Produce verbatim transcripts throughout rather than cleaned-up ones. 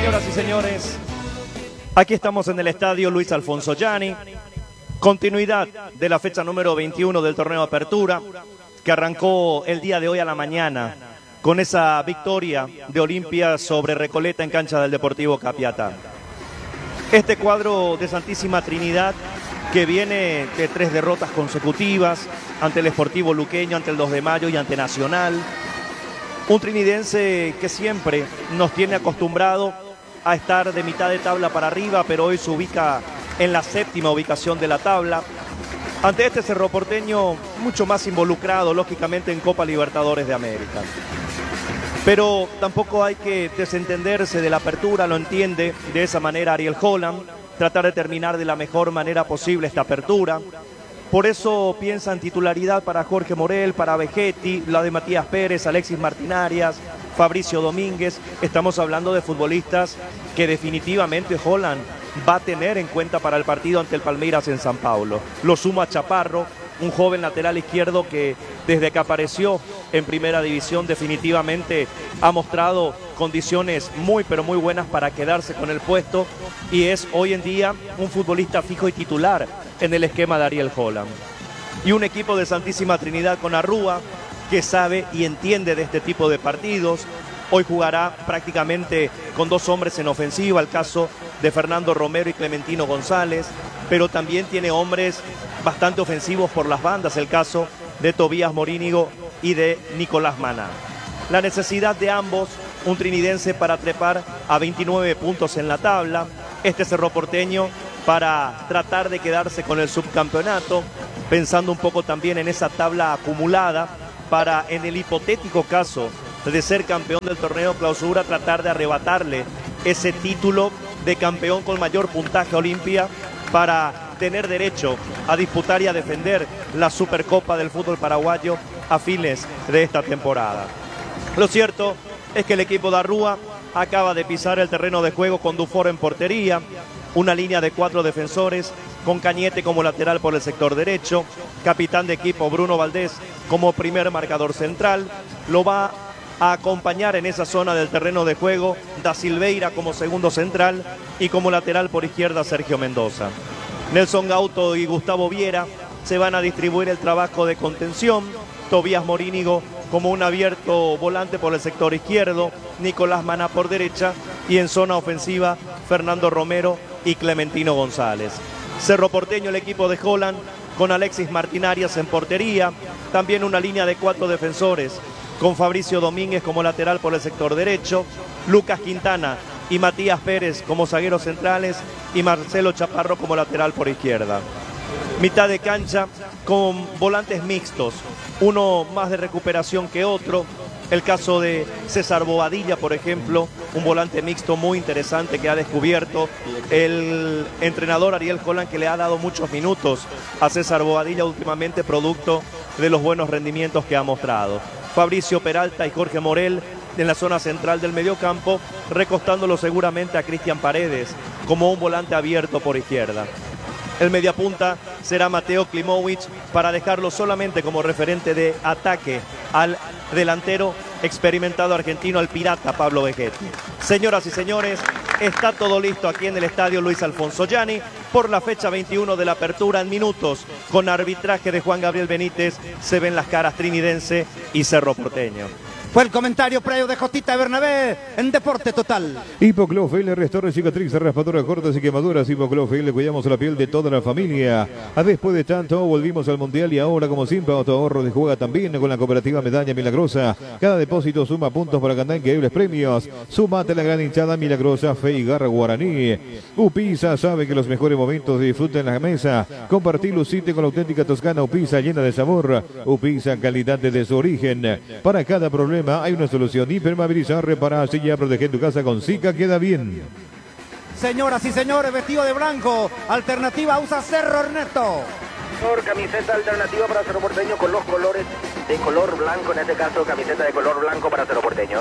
Señoras y señores, aquí estamos en el estadio Luis Alfonso Gianni, continuidad de la fecha número veintiuno del torneo Apertura, que arrancó el día de hoy a la mañana con esa victoria de Olimpia sobre Recoleta en cancha del Deportivo Capiatá. Este cuadro de Santísima Trinidad, que viene de tres derrotas consecutivas ante el Sportivo Luqueño, ante el dos de mayo y ante Nacional. Un trinidense que siempre nos tiene acostumbrado a estar de mitad de tabla para arriba, pero hoy se ubica en la séptima ubicación de la tabla. Ante este Cerro Porteño mucho más involucrado, lógicamente, en Copa Libertadores de América. Pero tampoco hay que desentenderse de la apertura, lo entiende de esa manera Ariel Holland, tratar de terminar de la mejor manera posible esta apertura. Por eso piensa en titularidad para Jorge Morel, para Vegetti, la de Matías Pérez, Alexis Martín Arias, Fabricio Domínguez. Estamos hablando de futbolistas que definitivamente Holland va a tener en cuenta para el partido ante el Palmeiras en San Paulo. Lo suma Chaparro, un joven lateral izquierdo que desde que apareció en Primera División definitivamente ha mostrado condiciones muy pero muy buenas para quedarse con el puesto y es hoy en día un futbolista fijo y titular en el esquema de Ariel Holland. Y un equipo de Santísima Trinidad con Arrúa que sabe y entiende de este tipo de partidos. Hoy jugará prácticamente con dos hombres en ofensiva, el caso de Fernando Romero y Clementino González, pero también tiene hombres bastante ofensivos por las bandas, el caso de Tobías Morínigo y de Nicolás Maná. La necesidad de ambos, un trinidense para trepar a veintinueve puntos en la tabla, este Cerro Porteño para tratar de quedarse con el subcampeonato, pensando un poco también en esa tabla acumulada para, en el hipotético caso de ser campeón del torneo Clausura, tratar de arrebatarle ese título de campeón con mayor puntaje a Olimpia para tener derecho a disputar y a defender la Supercopa del fútbol paraguayo a fines de esta temporada. Lo cierto es que el equipo de Arrúa acaba de pisar el terreno de juego con Dufour en portería, una línea de cuatro defensores con Cañete como lateral por el sector derecho, capitán de equipo Bruno Valdés como primer marcador central, lo va a acompañar en esa zona del terreno de juego Da Silveira como segundo central y como lateral por izquierda Sergio Mendoza. Nelson Gauto y Gustavo Viera se van a distribuir el trabajo de contención, Tobías Morínigo como un abierto volante por el sector izquierdo, Nicolás Maná por derecha y en zona ofensiva Fernando Romero y Clementino González. Cerro Porteño, el equipo de Holland, con Alexis Martín Arias en portería, también una línea de cuatro defensores, con Fabricio Domínguez como lateral por el sector derecho, Lucas Quintana y Matías Pérez como zagueros centrales y Marcelo Chaparro como lateral por izquierda. Mitad de cancha con volantes mixtos, uno más de recuperación que otro. El caso de César Bobadilla, por ejemplo, un volante mixto muy interesante que ha descubierto el entrenador Ariel Holland, que le ha dado muchos minutos a César Bobadilla últimamente, producto de los buenos rendimientos que ha mostrado. Fabricio Peralta y Jorge Morel en la zona central del mediocampo, recostándolo seguramente a Cristian Paredes como un volante abierto por izquierda. El mediapunta será Mateo Klimovic para dejarlo solamente como referente de ataque al delantero experimentado argentino, al pirata Pablo Vegetti. Señoras y señores, está todo listo aquí en el estadio Luis Alfonso Gianni por la fecha veintiuno de la apertura. En minutos, con arbitraje de Juan Gabriel Benítez, se ven las caras trinidense y Cerro Porteño. Fue el comentario previo de Jotita Bernabé en Deporte Total. Hipoclofil, restaura cicatrices, raspaduras cortas y quemaduras. Hipoclofil, cuidamos la piel de toda la familia. Después de tanto, volvimos al Mundial y ahora, como siempre, tu ahorro de juega también con la cooperativa Medalla Milagrosa. Cada depósito suma puntos para ganar increíbles premios. Súmate a la gran hinchada milagrosa Fe y Garra Guaraní. Upisa sabe que los mejores momentos se disfrutan en la mesa. Compartir lucite con la auténtica toscana Upisa llena de sabor. Upisa, calidad desde su origen. Para cada problema hay una solución. Hipermovilizar, reparar, silla, proteger tu casa con Zika queda bien. Señoras y señores, vestido de blanco, alternativa usa Cerro Ernesto. Por camiseta alternativa para Cerro Porteño con los colores de color blanco, en este caso camiseta de color blanco para Cerro Porteño.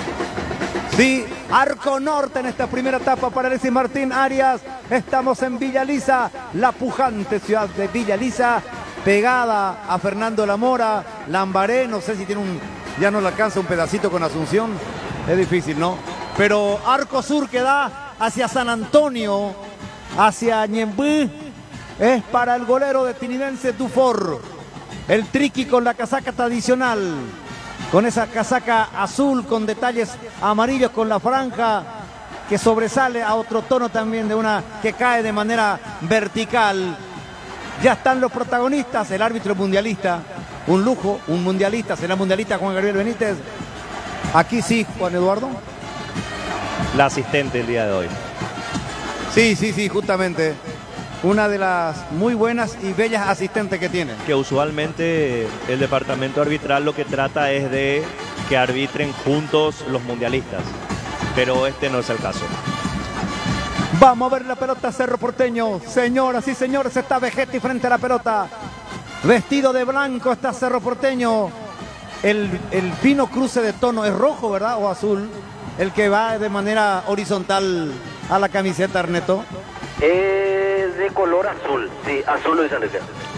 Sí, arco norte en esta primera etapa para Alexis Martín Arias. Estamos en Villa Lisa, la pujante ciudad de Villa Lisa, pegada a Fernando Lamora, Lambaré, no sé si tiene un, ya no le alcanza un pedacito con Asunción, es difícil, ¿no? pero arco sur que da hacia San Antonio, hacia Ñemby, es para el golero de Tinidense Dufour. El triqui con la casaca tradicional, con esa casaca azul con detalles amarillos, con la franja que sobresale a otro tono también, de una que cae de manera vertical. Ya están los protagonistas, el árbitro mundialista, un lujo, un mundialista, será mundialista Juan Gabriel Benítez. Aquí sí, Juan Eduardo. La asistente el día de hoy. Sí, sí, sí, justamente. Una de las muy buenas y bellas asistentes que tiene. Que usualmente el departamento arbitral lo que trata es de que arbitren juntos los mundialistas, pero este no es el caso. Vamos a ver la pelota, Cerro Porteño. Señoras y señores, está Vegetti frente a la pelota. Vestido de blanco está Cerro Porteño. El, el fino cruce de tono es rojo, ¿verdad? O azul. El que va de manera horizontal a la camiseta, Ernesto. Es de color azul, sí, azul Luis Enrique.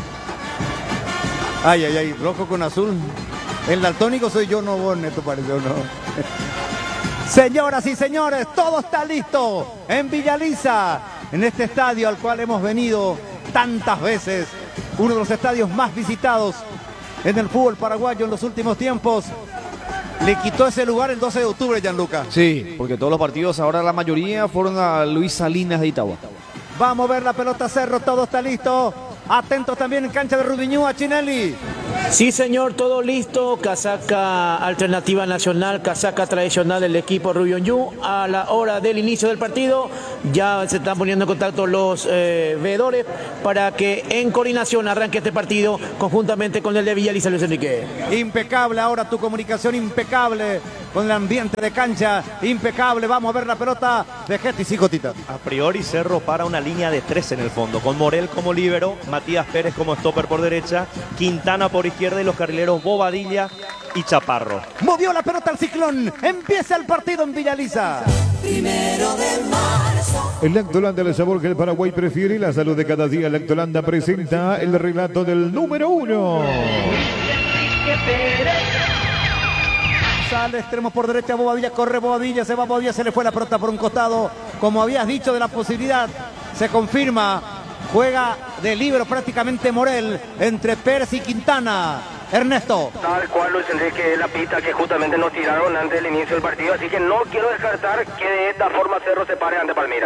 Ay, ay, ay, rojo con azul. El daltónico soy yo, no vos, Neto, parece, ¿o no? Señoras y señores, todo está listo en Villaliza, en este estadio al cual hemos venido tantas veces. Uno de los estadios más visitados en el fútbol paraguayo en los últimos tiempos. Le quitó ese lugar el doce de octubre, Gianluca. Sí, porque todos los partidos, ahora la mayoría, fueron a Luis Salinas de Itagua. Vamos a ver la pelota, Cerro, todo está listo. Atentos también en cancha de Rubiñúa, Chinelli. Sí, señor, todo listo. Casaca alternativa nacional, casaca tradicional del equipo Rubiñú. A la hora del inicio del partido, ya se están poniendo en contacto los eh, veedores para que en coordinación arranque este partido conjuntamente con el de Villaliza, Luis Enrique. Impecable ahora tu comunicación, impecable con el ambiente de cancha, impecable. Vamos a ver la pelota de Getty, sí, Cotita. A priori Cerro para una línea de tres en el fondo, con Morel como líbero, Matías Pérez como stopper por derecha, Quintana por izquierda y los carrileros Bobadilla y Chaparro. Movió la pelota al Ciclón, empieza el partido en Villaliza. Primero de marzo. El Lactolanda, el sabor que el Paraguay prefiere, la salud de cada día. Lactolanda presenta el relato del número uno. Sale extremo por derecha, Bobadilla, corre Bobadilla, se va Bobadilla, se le fue la pelota por un costado. Como habías dicho de la posibilidad, se confirma. Juega de libero prácticamente Morel entre Pérez y Quintana. Ernesto. Tal cual, Luis Enrique, la pita que justamente nos tiraron antes del inicio del partido, así que no quiero descartar que de esta forma Cerro se pare ante Palmeiras.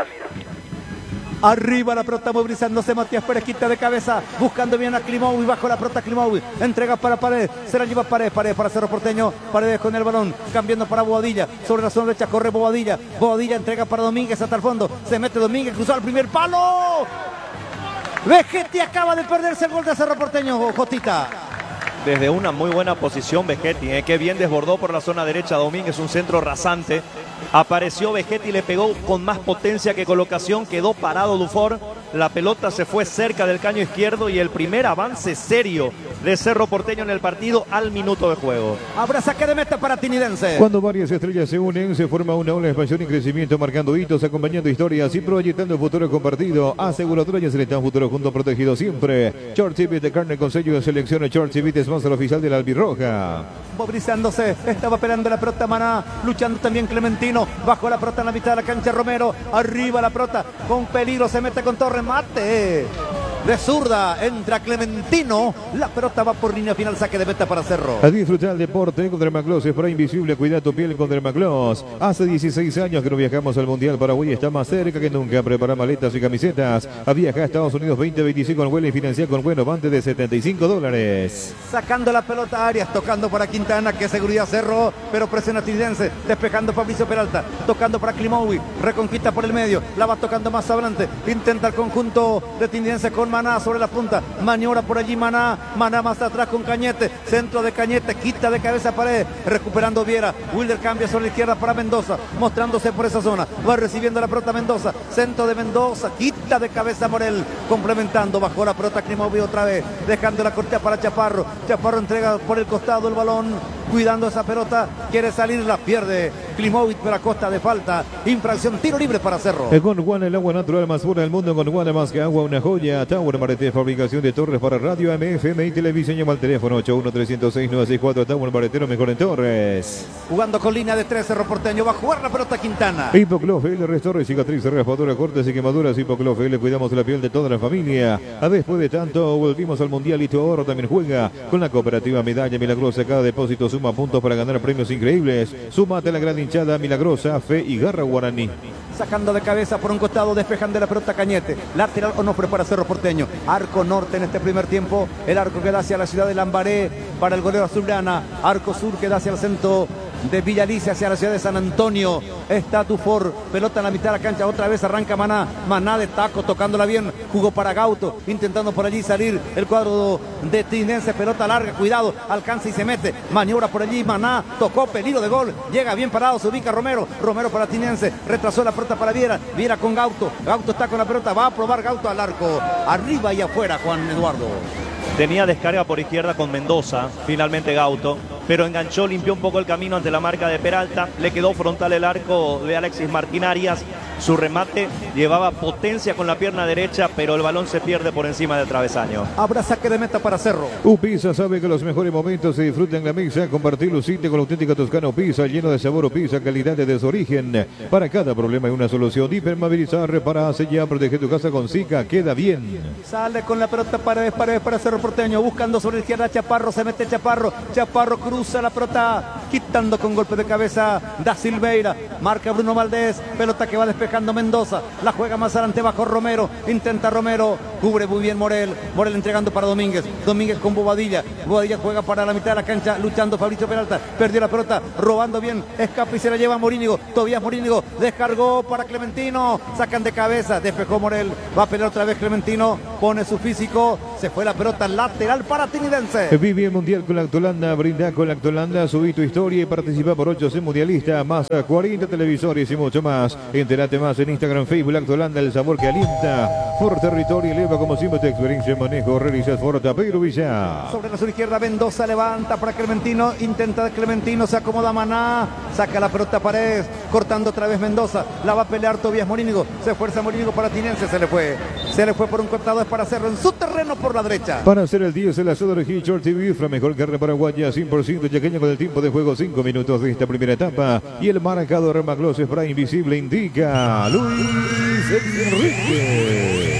Arriba la pelota movilizándose Matías Pérez, quita de cabeza, buscando bien a Climoui, bajo la pelota Climoui, entrega para Paredes, se la lleva Paredes, Paredes para Cerro Porteño, Paredes con el balón, cambiando para Bobadilla, sobre la zona derecha corre Bobadilla, Bobadilla entrega para Domínguez hasta el fondo, se mete Domínguez, cruzó al primer palo. Vegetti acaba de perderse el gol de Cerro Porteño, Jotita. Desde una muy buena posición Vegetti, eh, que bien desbordó por la zona derecha Domínguez, un centro rasante. Apareció Vegetti, le pegó con más potencia que colocación, quedó parado Dufour, la pelota se fue cerca del caño izquierdo y el primer avance serio de Cerro Porteño en el partido al minuto de juego. Habrá saque de meta para Tinidense. Cuando varias estrellas se unen, se forma una ola de expansión y crecimiento, marcando hitos, acompañando historias y proyectando futuro compartido. Aseguradora y Selección Futuro Junto Protegido siempre. Short Tibit de carne con sello de selección. Short Tibit es sponsor oficial de la Albirroja. Mobilizándose, estaba peleando la pelota Maná, luchando también Clementino, bajo la pelota en la mitad de la cancha Romero, arriba la pelota, con peligro se mete con todo remate. De zurda, entra Clementino, la pelota va por línea final, saque de meta para Cerro. A disfrutar el deporte con Dermagloss, spray invisible, cuida tu piel con Dermagloss. Hace dieciséis años que no viajamos al Mundial, Paraguay está más cerca que nunca. Prepara maletas y camisetas. A viajar a Estados Unidos veinte veinticinco en vuelo y financiar con buen avance de setenta y cinco dólares. Sacando la pelota a Arias, tocando para Quintana, que seguridad Cerro, pero presiona Tinidense, despejando Fabricio Peralta, tocando para Climoui, reconquista por el medio, la va tocando más adelante, intenta el conjunto de Tinidense con Maná sobre la punta, maniobra por allí Maná, Maná más atrás con Cañete, centro de Cañete, quita de cabeza Paredes, recuperando Viera, Wilder cambia sobre la izquierda para Mendoza, mostrándose por esa zona, va recibiendo la pelota Mendoza, centro de Mendoza, quita de cabeza Morel, complementando, bajo la pelota Climoui otra vez, dejando la cortea para Chaparro, Chaparro entrega por el costado el balón cuidando esa pelota, quiere salir, la pierde Klimovic, pero a costa de falta, infracción, tiro libre para Cerro. Eh, Con Juan, el agua natural más pura del mundo. Con Juan, más que agua, una joya. Tower Marete, fabricación de torres para radio, M F M y televisión. Llama al teléfono ocho uno tres cero seis nueve seis cuatro. Tower Maretero, mejor en torres. Jugando con línea de tres, Cerro Porteño, va a jugar la pelota Quintana. Hipoclofe, L restaura cicatriz, raspadura, cortes y quemaduras. Hipoclofe, le cuidamos la piel de toda la familia. A después de tanto, volvimos al Mundial y tu ahorro también juega con la cooperativa Medalla Milagrosa. Cada depósito suma puntos para ganar premios increíbles. Súmate a la gran hinchada Milagrosa, Fe y Garra Guaraní. Sacando de cabeza por un costado, despejan de la pelota Cañete. Lateral Onofre para Cerro Porteño. Arco norte en este primer tiempo. El arco que da hacia la ciudad de Lambaré para el golero azulgrana. Arco sur que da hacia el centro de Villa Alicia, hacia la ciudad de San Antonio. Está Tufor, pelota en la mitad de la cancha, otra vez arranca Maná, Maná de taco, tocándola bien, jugó para Gauto, intentando por allí salir el cuadro de Tinense, pelota larga, cuidado, alcanza y se mete, maniobra por allí, Maná, tocó, peligro de gol, llega bien parado, se ubica Romero, Romero para Tinense, retrasó la pelota para Viera, Viera con Gauto, Gauto está con la pelota, va a probar Gauto al arco, arriba y afuera Juan Eduardo. Tenía descarga por izquierda con Mendoza, finalmente Gauto, pero enganchó, limpió un poco el camino ante la marca de Peralta, le quedó frontal el arco de Alexis Martín Arias, su remate llevaba potencia con la pierna derecha, pero el balón se pierde por encima del travesaño. Habrá saque de meta para Cerro. Upisa sabe que los mejores momentos se disfrutan en la mesa. Compartir lucite con la auténtica Toscana Upisa, lleno de sabor Upisa, calidad desde su origen. Para cada problema hay una solución. Hipermovilizar, repara, sellar, protege tu casa con Zika, queda bien. Sale con la pelota Paredes, Paredes para Cerro Porteño, buscando sobre la izquierda Chaparro, se mete Chaparro, Chaparro cruza la pelota, quitando con golpe de cabeza Da Silveira, marca Bruno Valdés, pelota que va despejando Mendoza, la juega más adelante bajo Romero, intenta Romero, cubre muy bien Morel, Morel entregando para Domínguez, Domínguez con Bobadilla, Bobadilla juega para la mitad de la cancha, luchando Fabricio Peralta, perdió la pelota, robando bien, escapa y se la lleva Morínigo, Tobías Morínigo, descargó para Clementino, sacan de cabeza, despejó Morel, va a pelear otra vez Clementino, pone su físico, se fue la pelota lateral para Tinidense. Vive el Mundial con la Actulanda, brinda con la Actulanda, subí tu historia y participa por ocho C mundialista, más cuarenta televisores y mucho más. Entérate más en Instagram, Facebook, Actulanda, el sabor que alienta. Por territorio, eleva como siempre tu experiencia en manejo, realizas Forta Pedro Villar. Sobre la sur izquierda, Mendoza levanta para Clementino, intenta Clementino, se acomoda Maná, saca la pelota Paredes, cortando otra vez Mendoza, la va a pelear Tobías Morínigo, se esfuerza Morínigo para Tinense, se le fue, se le fue por un cortado, es para hacerlo en su terreno por la derecha. Para hacer el diez, el asado de Hitchcock T V, la mejor carne paraguaya, cien por ciento yaqueña con el tiempo de juego, cinco minutos de esta primera etapa. Y el marcador Maglos Spray Invisible indica Luis Enrique.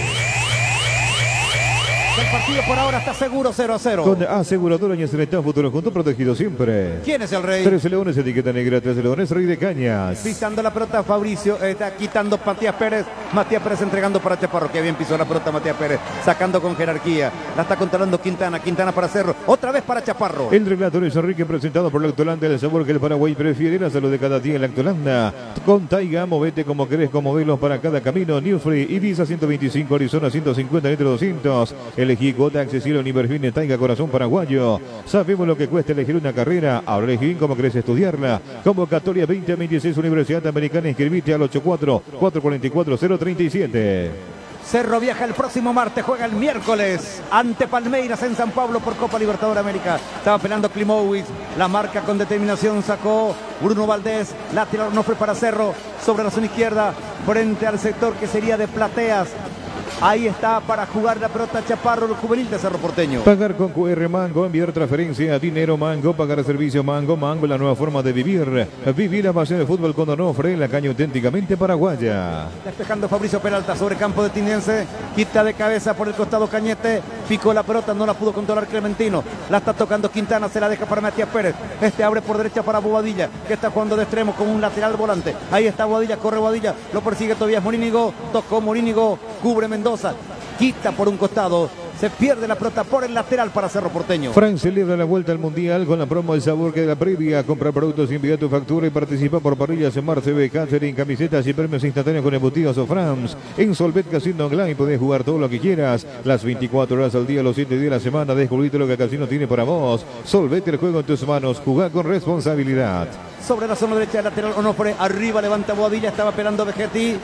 El partido por ahora está seguro cero a cero. Con aseguradora Ñecenetá, futuro junto, protegido siempre. ¿Quién es el rey? Tres Leones, etiqueta negra, Tres Leones, Rey de Cañas. Pisando la pelota Fabricio, eh, está quitando Matías Pérez, Matías Pérez entregando para Chaparro, que bien pisó la pelota Matías Pérez, sacando con jerarquía, la está controlando Quintana, Quintana para Cerro, otra vez para Chaparro. El relator es Enrique, presentado por la Actulanda, el sabor que el Paraguay prefiere, la salud de cada día en la Actulanda. Con Taiga, movete como querés, con modelos para cada camino. New Free, Ibiza ciento veinticinco, Arizona ciento cincuenta, Nitro doscientos. Elegí cuota accesible Univerfine Taiga, corazón paraguayo. Sabemos lo que cuesta elegir una carrera, ahora elegí bien cómo querés estudiarla. Convocatoria veinte veintiséis, Universidad Americana, inscribite al ochenta y cuatro, cuatrocientos cuarenta y cuatro, cero treinta y siete. Cerro viaja el próximo martes, juega el miércoles ante Palmeiras en San Pablo por Copa Libertadores América. Estaba peleando Klimovic, la marca con determinación sacó Bruno Valdés, lateral no fue para Cerro, sobre la zona izquierda, frente al sector que sería de Plateas. Ahí está para jugar la pelota Chaparro, el juvenil de Cerro Porteño. Pagar con Q R Mango, enviar transferencia, dinero Mango, pagar servicio Mango, Mango, la nueva forma de vivir. Vivir la pasión de fútbol con Onofre, la caña auténticamente paraguaya. Despejando Fabricio Peralta sobre campo de Tinense, quita de cabeza por el costado Cañete, picó la pelota, no la pudo controlar Clementino, la está tocando Quintana, se la deja para Matías Pérez, este abre por derecha para Bobadilla, que está jugando de extremo como un lateral volante, ahí está Bobadilla, corre Bobadilla, lo persigue Tobías Morínigo, tocó Morínigo, cubre Mendoza, quita por un costado, se pierde la pelota por el lateral para Cerro Porteño. Fran celebra la vuelta al Mundial con la promo El Sabor que da la previa. Compra productos, envía tu factura y participa por parrillas en Mar T V, catering, camisetas y premios instantáneos con embutidos o Frams. En Solvet Casino Online podés jugar todo lo que quieras, las veinticuatro horas al día, los siete días de la semana. Descubrite lo que el casino tiene para vos. Solvet, el juego en tus manos, jugá con responsabilidad. Sobre la zona derecha del lateral Onofre, arriba levanta Boadilla, estaba pelando Vegetti,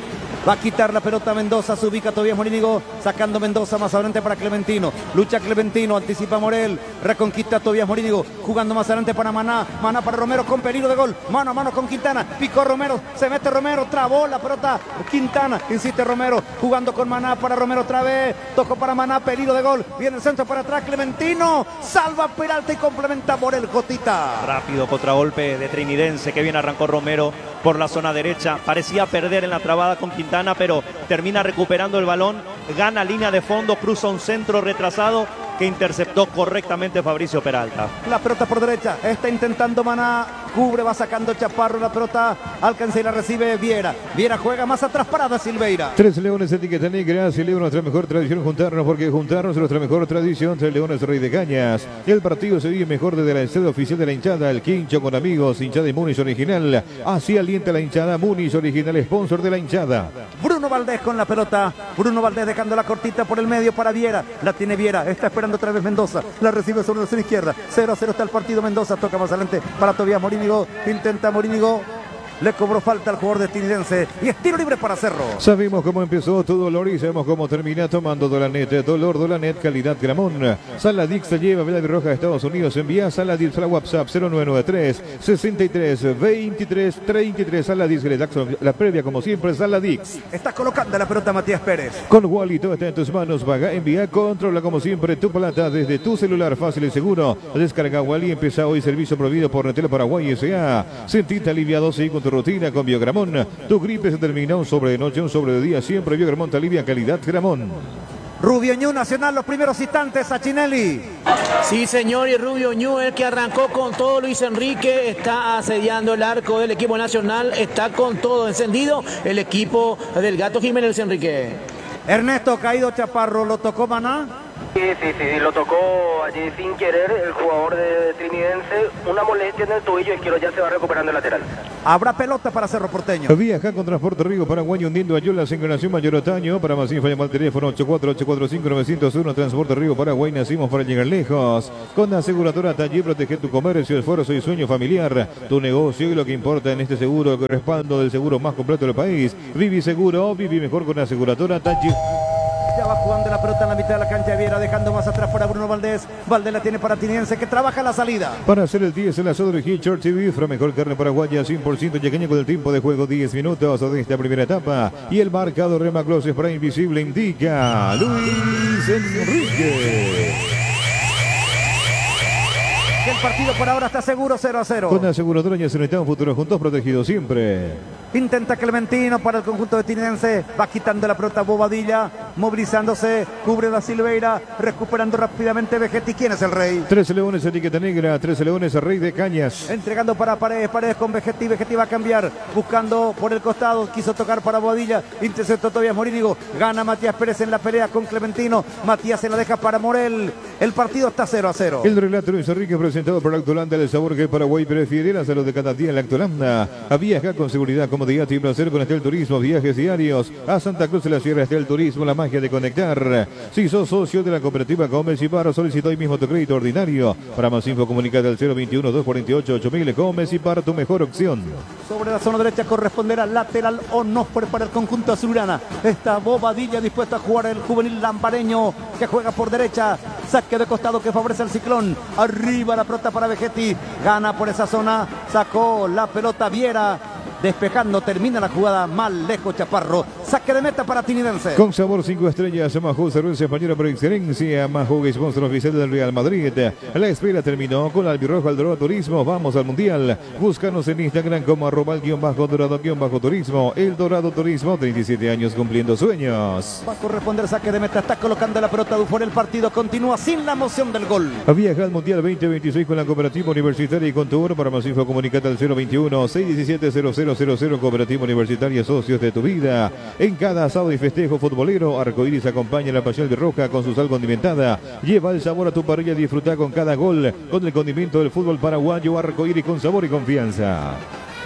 Va a quitar la pelota Mendoza, se ubica Tobías Morínigo, sacando Mendoza más adelante para Clementino. Lucha Clementino, anticipa Morel, reconquista Tobías Morínigo, jugando más adelante para Maná. Maná para Romero con peligro de gol. Mano a mano con Quintana. Picó Romero, se mete Romero, trabó la pelota Quintana. Insiste Romero, jugando con Maná para Romero otra vez. Tocó para Maná, peligro de gol. Viene el centro para atrás Clementino. Salva Peralta y complementa Morel Jotita. Rápido contragolpe de Trinidense, que bien arrancó Romero por la zona derecha. Parecía perder en la trabada con Quintana, pero termina recuperando el balón. Gana línea de fondo, cruza un centro retrasado que interceptó correctamente Fabricio Peralta. La pelota por derecha, está intentando Maná, cubre, va sacando Chaparro, la pelota alcanza y la recibe Viera. Viera juega más atrás para Silveira. Tres Leones, etiqueta negra, celebra nuestra mejor tradición juntarnos, porque juntarnos es nuestra mejor tradición. Tres Leones, Rey de Cañas. El partido se vive mejor desde la sede oficial de la hinchada, el Quincho con amigos, hinchada y Muniz original. Así alienta la hinchada, Muniz original, sponsor de la hinchada. Bruno Valdés con la pelota, Bruno Valdés dejando la cortita por el medio para Viera. La tiene Viera, está esperando otra vez Mendoza, la recibe sobre la zona izquierda. cero a cero está el partido. Mendoza toca más adelante para Tobías Morínigo, intenta Morínigo, le cobró falta al jugador de Trinidense y es tiro libre para Cerro. Sabemos cómo empezó tu dolor y sabemos cómo termina, tomando Dolanet. Dolor Dolanet, calidad Gramón. Saladix te lleva Vela Roja a Estados Unidos. Envía Saladix a la WhatsApp cero nueve nueve tres, sesenta y tres, veintitrés, treinta y tres. Saladix, la previa como siempre, Saladix. Está colocando la pelota Matías Pérez. Con Wally, todo está en tus manos. Paga, envía, controla como siempre tu plata desde tu celular, fácil y seguro. Descarga Wally, empieza hoy servicio prohibido por Netel Paraguay S A. Sentite aliviado, sí, con tu rutina con Biogramón. Tu gripe se termina, un sobre de noche, un sobre de día. Siempre Biogramón te alivia, calidad Gramón. Rubio Ñu Nacional, los primeros instantes a Chinelli. Sí, señor, y Rubio Ñu, el que arrancó con todo. Luis Enrique está asediando el arco del equipo nacional, está con todo encendido el equipo del Gato Jiménez. Luis Enrique. Ernesto Caído Chaparro, ¿lo tocó Maná? Sí, sí, sí, lo tocó allí sin querer el jugador de Trinidense. Una molestia en el tobillo izquierdo, ya se va recuperando el lateral. Habrá pelota para Cerro Porteño. Viaja con Transporte Río Paraguay, hundiendo a Yola, Encarnación Mayor Otaño. Para más info llama al teléfono ocho cuatro ocho cuatro cinco nueve cero uno. Transporte Río Paraguay, nacimos para llegar lejos. Con la aseguradora Taller, protege tu comercio, esfuerzo y sueño familiar. Tu negocio y lo que importa en este seguro, el respaldo del seguro más completo del país. Vivi Seguro, vivi mejor con la aseguradora Taller. Ya va jugando la pelota en la mitad de la cancha Viera, dejando más atrás para Bruno Valdés. Valdés la tiene para Trinidense, que trabaja la salida. Para hacer el diez en la Sodre Hitcher T V, Fra mejor carne paraguaya, cien por ciento yaqueña con el tiempo de juego, diez minutos de esta primera etapa. Y el marcador Rema Glosses para Invisible indica Luis Enrique. Que el partido por ahora está seguro, cero a cero. Con la aseguradora Yaceneta, un futuro juntos, protegidos siempre. Intenta Clementino para el conjunto de Trinidense. Va quitando la pelota Bobadilla, movilizándose, cubre la Silveira, recuperando rápidamente Vegetti. ¿Quién es el rey? Tres Leones, etiqueta negra, tres Leones, Rey de Cañas. Entregando para Paredes, Paredes con Vegetti. Vegetti va a cambiar, buscando por el costado, quiso tocar para Bobadilla. Interceptó Tobías Morínigo. Gana Matías Pérez en la pelea con Clementino. Matías se la deja para Morel. El partido está cero a cero. El relato Luis Enrique, presentado por Lactolanda, el sabor que Paraguay prefiere, la salud de cada día en Lactolanda. A viajar con seguridad, comodidad y placer con Estel Turismo, viajes diarios a Santa Cruz de la Sierra. Estel Turismo, la magia de conectar. Si sos socio de la cooperativa Gómez y Parra, solicita hoy mismo tu crédito ordinario. Para más info, comunicate al cero veintiuno, doscientos cuarenta y ocho, ocho mil. Gómez y Parra, tu mejor opción. Sobre la zona derecha corresponderá lateral o no para el conjunto azulgrana. Está Bobadilla dispuesto a jugar el juvenil lampareño que juega por derecha. Saque de costado que favorece al Ciclón. Arriba la pelota para Vegetti. Gana por esa zona. Sacó la pelota Viera. Despejando, termina la jugada mal lejos Chaparro. Saque de meta para Trinidense. Con sabor cinco estrellas, Majú, cerveza española por excelencia. Majú, sponsor oficial del Real Madrid. La espera terminó con Albirrojo al Dorado Turismo. Vamos al Mundial. Búscanos en Instagram como arroba el guión bajo dorado guión bajo turismo. El Dorado Turismo, treinta y siete años cumpliendo sueños. Va a corresponder saque de meta. Está colocando la pelota Dufour. El partido continúa sin la emoción del gol. Viaja al Mundial veinte veintiséis con la Cooperativa Universitaria y con Tour. Para más info, comunicate al cero veintiuno, seiscientos diecisiete, cero cero cero cero. Cooperativa Universitaria, socios de tu vida. En cada asado y festejo futbolero, Arcoiris acompaña la pasión de Roja con su sal condimentada. Lleva el sabor a tu parrilla, disfruta con cada gol con el condimento del fútbol paraguayo. Arcoiris con sabor y confianza.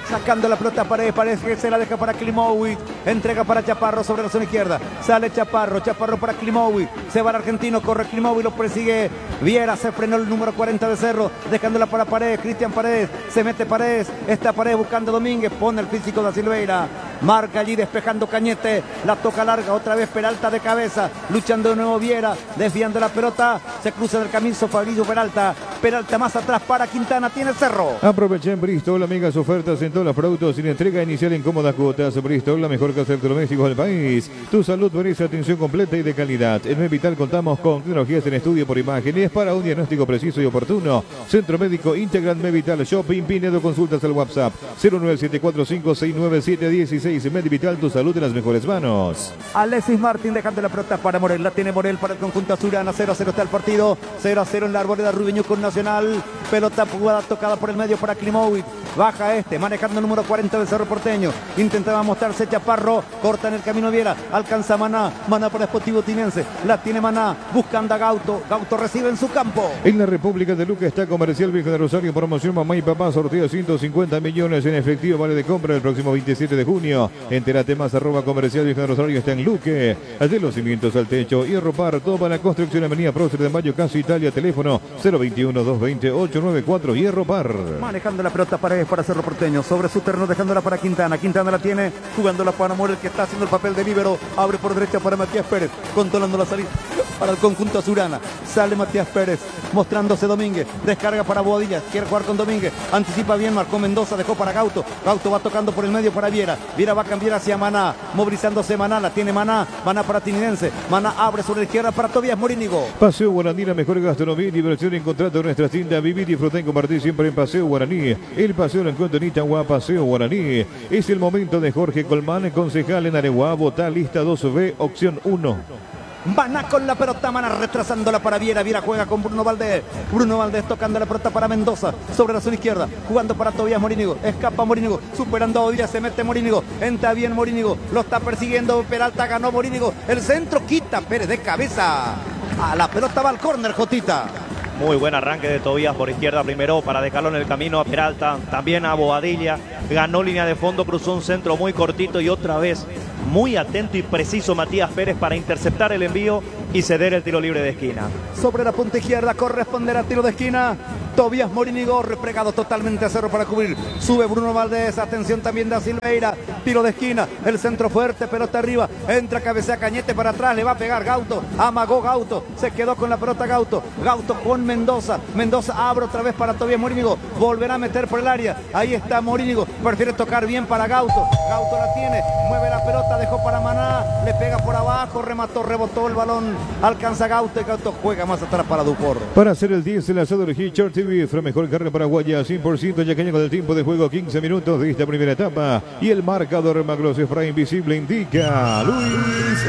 Sacando la pelota a Paredes, Paredes que se la deja para Klimovic. Entrega para Chaparro sobre la zona izquierda. Sale Chaparro, Chaparro para Klimovic. Se va el argentino, corre Klimovic, lo persigue Viera. Se frenó el número cuarenta de Cerro, dejándola para Paredes. Cristian Paredes, se mete Paredes. Está Paredes buscando Domínguez. Pone el físico de Silveira. Marca allí despejando Cañete. La toca larga, otra vez Peralta de cabeza. Luchando de nuevo Viera. Desviando la pelota. Se cruza del camino Fabrizio Peralta. Peralta más atrás para Quintana. Tiene Cerro. Aprovecha en Bristol, amigas ofertas en todos los productos sin entrega inicial en cómodas cuotas. Bristol, la mejor casa de electrodomésticos del país. Tu salud merece atención completa y de calidad. En Mevital contamos con tecnologías en estudio por imágenes para un diagnóstico preciso y oportuno. Centro Médico Integral Mevital Shopping. Pinedo, consultas al WhatsApp cero nueve siete cuatro cinco seis nueve siete uno seis. Mevital, tu salud en las mejores manos. Alexis Martín dejando la pelota para Morel. La tiene Morel para el conjunto azulana. cero a cero está el partido. cero a cero en la arboleda Rubiño con Nacional. Pelota jugada tocada por el medio para Klimovic. Baja este, manejando el número cuarenta del Cerro Porteño. Intentaba mostrarse Chaparro. Corta en el camino Viera. Alcanza Maná. Maná para Sportivo Tinense. La tiene Maná. Buscando a Gauto. Gauto recibe en su campo. En la República de Luca está Comercial Virgen de Rosario. Promoción Mamá y Papá. Sorteo ciento cincuenta millones en efectivo. Vale de compra el próximo veintisiete de junio. Entérate más. Arroba Comercial Virgen de Rosario. Está en Luque. De los cimientos al techo. Y Ropar. Toda la construcción. Avenida Prócer de Mayo. Casa Italia. Teléfono cero veintiuno, doscientos veinte, ochocientos noventa y cuatro. Hierro Par. Manejando la pelota Paredes para Cerro Porteño. Sobre su terreno dejándola para Quintana. Quintana la tiene. Jugándola para Morel que está haciendo el papel de líbero. Abre por derecha para Matías Pérez. Controlando la salida para el conjunto azulana. Sale Matías Pérez. Mostrándose Domínguez. Descarga para Boadilla. Quiere jugar con Domínguez. Anticipa bien. Marcó Mendoza. Dejó para Gauto. Gauto va tocando por el medio para Viera. Viera va a cambiar hacia Maná. Movilizándose Maná. La tiene Maná. Maná para Tinidense. Maná abre sobre la izquierda para Tobías Morínigo. Paseo Guaraní, la mejor gastronomía y diversión en contrato en nuestras tiendas. Vivir, disfrutar y compartir siempre en Paseo Guaraní. El paseo lo encuentro en Itagua, Paseo Guaraní. Es el momento de Jorge Colmán, concejal en Areguá. Vota lista dos B, opción uno. Maná con la pelota, Maná retrasándola para Viera. Viera juega con Bruno Valdés. Bruno Valdés tocando la pelota para Mendoza. Sobre la zona izquierda. Jugando para Tobías Morínigo. Escapa Morínigo. Superando a Odía. Se mete Morínigo. Entra bien Morínigo. Lo está persiguiendo Peralta. Ganó Morínigo. El centro quita Pérez de cabeza. A la pelota va al córner, Jotita. Muy buen arranque de Tobías por izquierda primero para dejarlo en el camino a Peralta. También a Boadilla. Ganó línea de fondo. Cruzó un centro muy cortito y otra vez muy atento y preciso Matías Pérez para interceptar el envío y ceder el tiro libre de esquina. Sobre la punta izquierda corresponderá tiro de esquina. Tobías Morínigo replegado totalmente a Cerro para cubrir. Sube Bruno Valdés. Atención también de Silveira. Tiro de esquina. El centro fuerte. Pelota arriba. Entra, cabecea Cañete para atrás. Le va a pegar Gauto. Amagó Gauto. Se quedó con la pelota Gauto. Gauto con Mendoza. Mendoza abre otra vez para Tobías Morínigo. Volverá a meter por el área. Ahí está Morínigo. Prefiere tocar bien para Gauto. Gauto la tiene. Mueve la pelota. Dejó para Maná. Le pega por abajo. Remató. Rebotó el balón. Alcanza Gauto. Y Gauto juega más atrás para Dupor. Para hacer el diez, el asado de Hitchard T V, la mejor carne paraguaya, cien por ciento yaqueña con el tiempo de juego, quince minutos de esta primera etapa. Y el marcador Maglos Spray Invisible indica Luis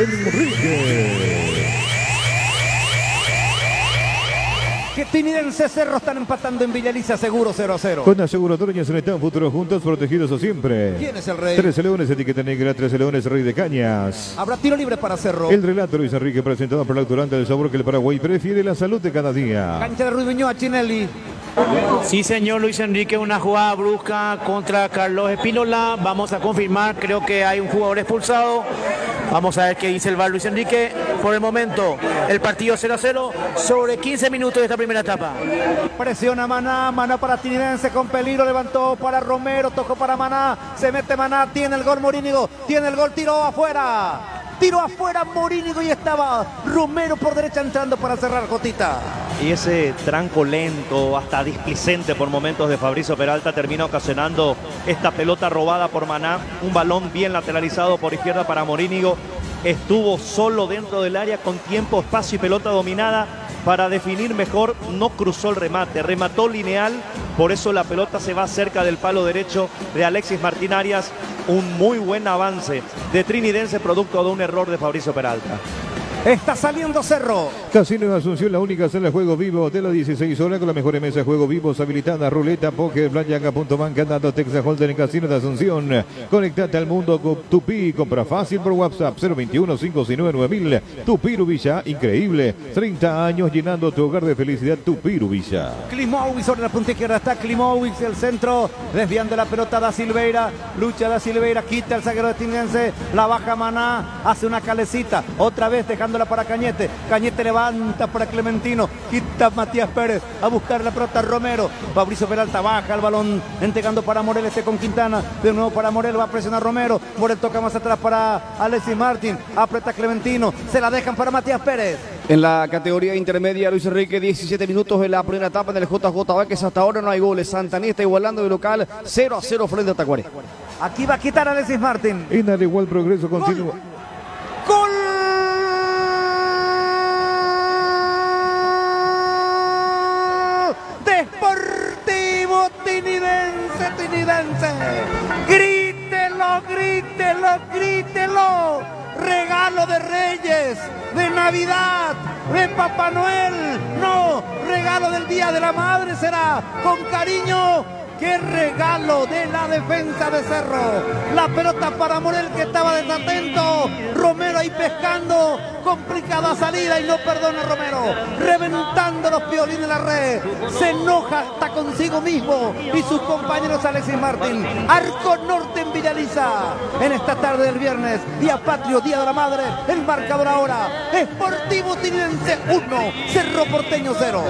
Enrique. Que Tinidense Cerro están empatando en Villaliza, seguro cero a cero. Con aseguradoras están futuros juntos, protegidos o siempre. ¿Quién es el rey? trece Leones, etiqueta negra, trece Leones, Rey de Cañas. Habrá tiro libre para Cerro. El relato Luis Enrique presentado por el autorante del sabor que el Paraguay prefiere, la salud de cada día. Cancha de Ruiz Chinelli. Sí, señor Luis Enrique, una jugada brusca contra Carlos Espínola. Vamos a confirmar, creo que hay un jugador expulsado. Vamos a ver qué dice el V A R Luis Enrique. Por el momento, el partido cero a cero sobre quince minutos de esta primera etapa. Presiona Maná, Maná para Tinidense con peligro, levantó para Romero, tocó para Maná, se mete Maná, tiene el gol Morínigo, tiene el gol, tiró afuera. Tiro afuera Morínigo y estaba Romero por derecha entrando para cerrar, Jotita. Y ese tranco lento, hasta displicente por momentos de Fabrizio Peralta termina ocasionando esta pelota robada por Maná. Un balón bien lateralizado por izquierda para Morínigo. Estuvo solo dentro del área con tiempo, espacio y pelota dominada para definir mejor. No cruzó el remate, remató lineal. Por eso la pelota se va cerca del palo derecho de Alexis Martín Arias. Un muy buen avance de Trinidense producto de un error de Fabrizio Peralta. Está saliendo Cerro. Casino de Asunción, la única sala de juego vivo de las dieciséis horas con las mejores mesas de juego vivos habilitadas, ruleta, póker, blackjack, punto banca, dando Texas Holder en Casino de Asunción. Conectate al mundo con Tupi, compra fácil por WhatsApp cero veintiuno, cinco seis nueve, nueve mil. Tupiru Villa, increíble, treinta años llenando tu hogar de felicidad. Tupiru Villa. Klimovic sobre la punta izquierda, está Klimovic, el centro, desviando la pelota da Silveira, lucha da Silveira, quita el zaguero de Tinense, la baja Maná, hace una calecita, otra vez dejándola para Cañete, Cañete levanta para Clementino, quita Matías Pérez, a buscar la pelota Romero, Fabricio Peralta baja el balón, entregando para Morel, este con Quintana, de nuevo para Morel, va a presionar Romero, Morel toca más atrás para Alexis Martín, aprieta Clementino, se la dejan para Matías Pérez. En la categoría intermedia, Luis Enrique, diecisiete minutos en la primera etapa en el J J B, que hasta ahora no hay goles. Santaní está igualando de local cero a cero frente a Tacuaré. Aquí va a quitar a Alexis Martín. En al igual progreso continúa. ¡Gol! Deportivo Tinidense, Tinidense. Grítelo, grítelo, grítelo. Regalo de Reyes, de Navidad, de Papá Noel. No, regalo del Día de la Madre será. Con cariño. ¡Qué regalo de la defensa de Cerro! La pelota para Morel, que estaba desatento. Romero ahí pescando. Complicada salida y no perdona Romero. Reventando los piolines en la red. Se enoja hasta consigo mismo y sus compañeros. Alexis Martín. Arco Norte en Villaliza. En esta tarde del viernes. Día patrio, Día de la Madre. El marcador ahora. Sportivo Tinidense uno. Cerro Porteño cero.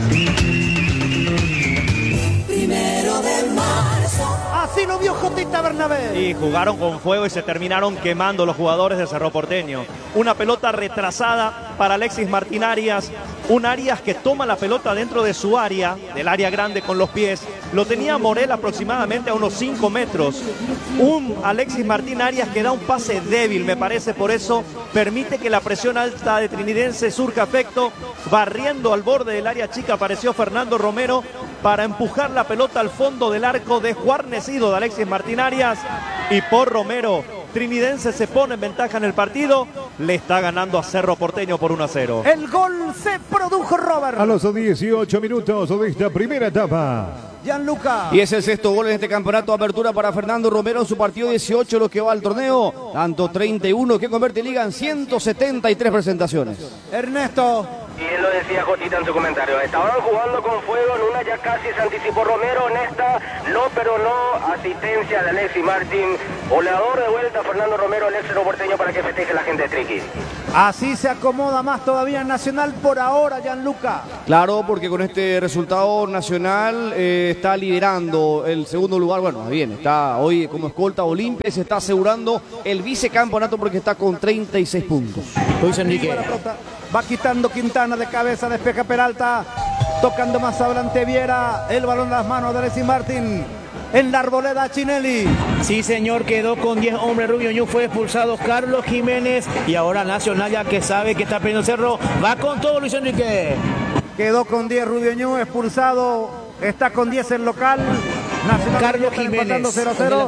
Primero de marzo. Así lo vio Jotita Bernabé. Y jugaron con fuego y se terminaron quemando los jugadores de Cerro Porteño. Una pelota retrasada para Alexis Martín Arias. Un Arias que toma la pelota dentro de su área, del área grande con los pies. Lo tenía Morel aproximadamente a unos cinco metros. Un Alexis Martín Arias que da un pase débil, me parece. Por eso permite que la presión alta de Trinidense surca efecto. Barriendo al borde del área chica apareció Fernando Romero para empujar la pelota al fondo del arco, desguarnecido de Alexis Martín Arias. Y por Romero, Trinidense se pone en ventaja en el partido. Le está ganando a Cerro Porteño por uno a cero. El gol se produjo, Robert. A los dieciocho minutos de esta primera etapa. Gianluca. Y es el sexto gol en este campeonato. Apertura para Fernando Romero en su partido dieciocho, lo que va al torneo. Tanto treinta y uno que convierte Liga en ciento setenta y tres presentaciones. Ernesto. Y él lo decía Jotita en su comentario. Estaban jugando con fuego, en una ya casi se anticipó Romero, en esta no, pero no. Asistencia de Alexis Martín. Goleador de vuelta Fernando Romero, el ex Cerro Porteño, para que festeje la gente de Triqui. Así se acomoda más todavía en Nacional por ahora, Gianluca. Claro, porque con este resultado Nacional eh, está liderando el segundo lugar. Bueno, bien, está hoy como escolta Olimpia, se está asegurando el vicecampeonato porque está con treinta y seis puntos. Luis Enrique. Va quitando Quintana de cabeza, despeja Peralta. Tocando más adelante Viera. El balón en las manos de Alexis Martín. En la arboleda Chinelli. Sí, señor, quedó con diez hombres. Rubio Ñu, fue expulsado Carlos Jiménez. Y ahora Nacional, ya que sabe que está perdiendo Cerro, va con todo Luis Enrique. Quedó con diez Rubio Ñu, expulsado. Está con diez el local. Nacional Carlos Jiménez, cero cero.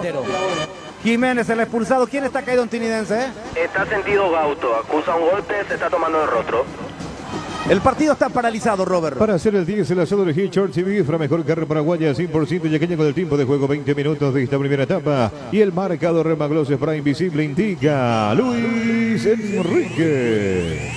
Jiménez, el expulsado. ¿Quién está caído en Tinidense? Eh? Está sentido Gauto, acusa un golpe, se está tomando el rostro. El partido está paralizado, Robert. Para hacer el diez, el asado de Hitchcock y Bifra, mejor carne paraguaya, cien por ciento yaqueña con el tiempo de juego, veinte minutos de esta primera etapa. Y el marcador Remaglos Spray Invisible indica Luis Enrique.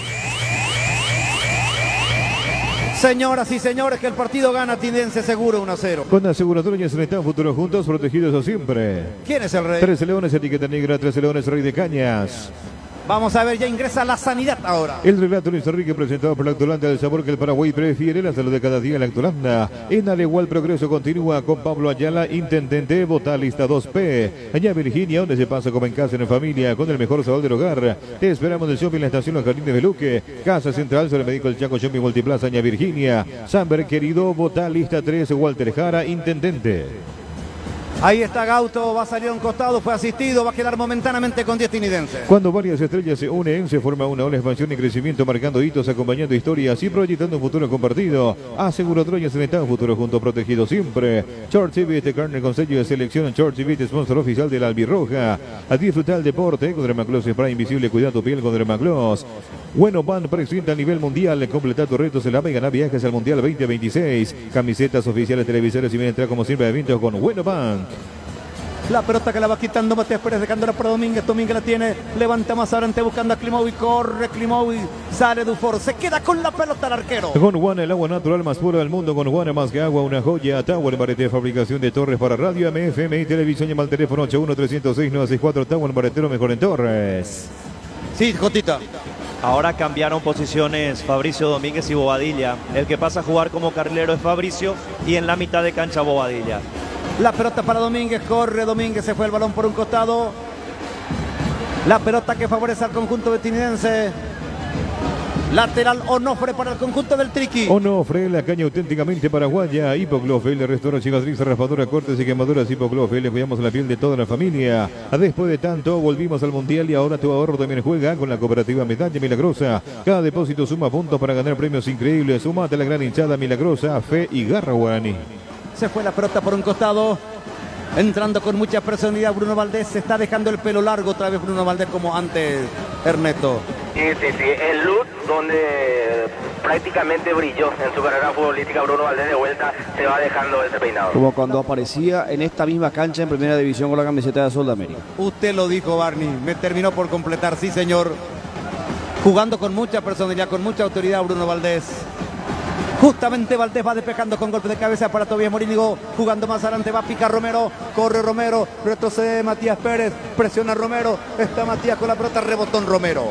Señoras y señores, que el partido gana Tinidense seguro uno a cero. Con aseguradoras en están futuros juntos, protegidos o siempre. ¿Quién es el rey? trece Leones, etiqueta negra, trece Leones, Rey de Cañas. Vamos a ver, ya ingresa la sanidad ahora. El relato Luis Enrique presentado por la Lactolanda, del sabor que el Paraguay prefiere, la salud de cada día en la Lactolanda. En al igual progreso continúa con Pablo Ayala, intendente, vota lista dos P. Allá Virginia, donde se pasa como en casa, en familia, con el mejor sabor del hogar. Te esperamos del shopping, la estación Los Jardines de Luque. Casa Central, sobre el médico El Chaco Shopping Multiplaza, Allá Virginia. Samber querido, vota lista tres, Walter Jara, intendente. Ahí está Gauto, va a salir a un costado, fue asistido, va a quedar momentáneamente con diez tinidenses. Cuando varias estrellas se unen, se forma una ola de expansión y crecimiento, marcando hitos, acompañando historias y proyectando un futuro compartido. Aseguro Troya se meta un futuro junto, protegido siempre. Short T V, este carne con sello de selección. Short T V, sponsor oficial de la Albirroja. A disfrutar el deporte con Dermaclos Spray Invisible, cuida tu piel con Dermaclos. Bueno, Van presenta a nivel mundial. Completa tus retos en la Mega, gana viajes al Mundial veinte veintiséis. Camisetas oficiales, televisores y bien entrar como siempre de eventos con Bueno Van. La pelota que la va quitando Matías Pérez, dejándola para Domínguez. Domínguez la tiene, levanta más adelante buscando a Klimovic. Corre Klimovic, sale Dufour, se queda con la pelota el arquero. Con Juan, el agua natural más pura del mundo. Con Juan, más que agua, una joya. Tower, barete, fabricación de torres para radio, M F M y televisión. Llama al teléfono ocho uno tres cero seis nueve seis cuatro. Tower, baretero mejor en torres. Sí, Jotita. Ahora cambiaron posiciones Fabricio Domínguez y Bobadilla. El que pasa a jugar como carrilero es Fabricio y en la mitad de cancha Bobadilla. La pelota para Domínguez, corre Domínguez, se fue el balón por un costado. La pelota que favorece al conjunto betinidense. Lateral Onofre para el conjunto del Triqui. Onofre, la caña auténticamente paraguaya. Hipoglofe, le restaura cicatriz, raspadura, cortes y quemaduras. Hipoglofe, le cuidamos la piel de toda la familia. Después de tanto, volvimos al Mundial y ahora tu ahorro también juega con la cooperativa Medalla Milagrosa. Cada depósito suma puntos para ganar premios increíbles. Sumate a la gran hinchada Milagrosa, Fe y Garra Guaraní. Se fue la pelota por un costado. Entrando con mucha personalidad Bruno Valdés. Se está dejando el pelo largo otra vez Bruno Valdés como antes, Ernesto. Sí, sí, sí. El look donde prácticamente brilló en su carrera futbolística Bruno Valdés, de vuelta se va dejando ese peinado. Como cuando aparecía en esta misma cancha en primera división con la camiseta de Sol de América. Usted lo dijo, Barney. Me terminó por completar, sí señor. Jugando con mucha personalidad, con mucha autoridad Bruno Valdés. Justamente Valdés va despejando con golpe de cabeza para Tobías Morínigo. Jugando más adelante va a picar Romero. Corre Romero. Retrocede Matías Pérez. Presiona Romero. Está Matías con la pelota. Rebotón Romero.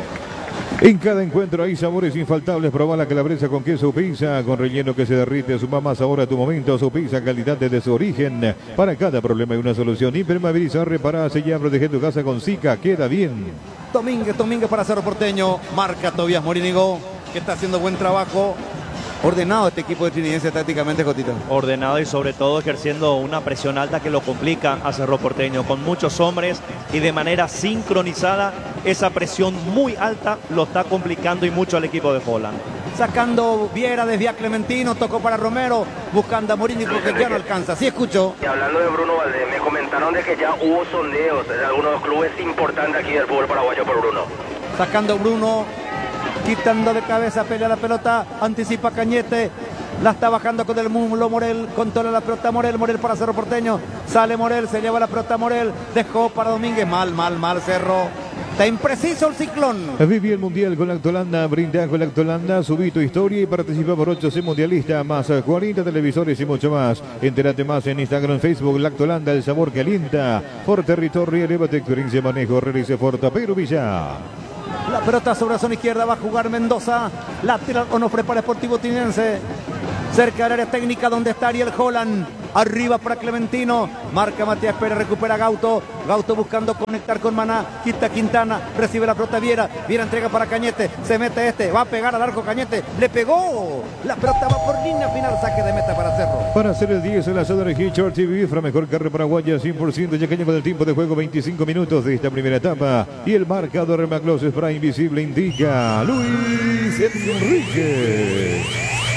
En cada encuentro hay sabores infaltables. Proba la calabresa con queso pizza, con relleno que se derrite. Suma más ahora a tu momento. Su pizza, calidad desde su origen. Para cada problema hay una solución. Impermeabilizar, reparar, sellar, proteger tu casa con Zika. Queda bien. Domínguez, Domínguez para Cerro Porteño. Marca Tobías Morínigo, que está haciendo buen trabajo. Ordenado este equipo de Trinidense tácticamente, Jotito. Ordenado y sobre todo ejerciendo una presión alta que lo complica a Cerro Porteño. Con muchos hombres y de manera sincronizada, esa presión muy alta lo está complicando y mucho al equipo de Holland. Sacando Viera, desvía Clementino, tocó para Romero, buscando a Morínigo que ya no alcanza. Sí, escucho. Y hablando de Bruno Valdés, me comentaron de que ya hubo sondeos de algunos clubes importantes aquí del fútbol paraguayo por Bruno. Sacando Bruno, quitando de cabeza, pelea la pelota, anticipa Cañete, la está bajando con el muslo Morel, controla la pelota Morel, Morel para Cerro Porteño, sale Morel, se lleva la pelota Morel, dejó para Domínguez, mal, mal, mal Cerro. Está impreciso el ciclón. Viví el Mundial con Lactolanda, brinda con Lactolanda, subí tu historia y participa por ocho C Mundialista, más cuarenta televisores y mucho más. Entérate más en Instagram, Facebook, Lactolanda, el sabor que alienta. Por territorio, eleva tu experiencia de manejo, realice Forta Pedro Villar. La pelota sobre la zona izquierda, va a jugar Mendoza, lateral Onofre para Sportivo Tinense. Cerca del área técnica donde está Ariel Holland. Arriba para Clementino. Marca Matías Pérez, recupera Gauto. Gauto buscando conectar con Maná. Quita Quintana. Recibe la pelota Viera. Viera entrega para Cañete. Se mete este. Va a pegar al arco Cañete. Le pegó. La pelota va por línea final. Saque de meta para Cerro. Para hacer el diez en la zona de Short T V, mejor carrera paraguaya, cien por ciento. Ya que lleva el tiempo de juego, veinticinco minutos de esta primera etapa. Y el marcador de Maclos Spray Invisible indica Luis Enrique.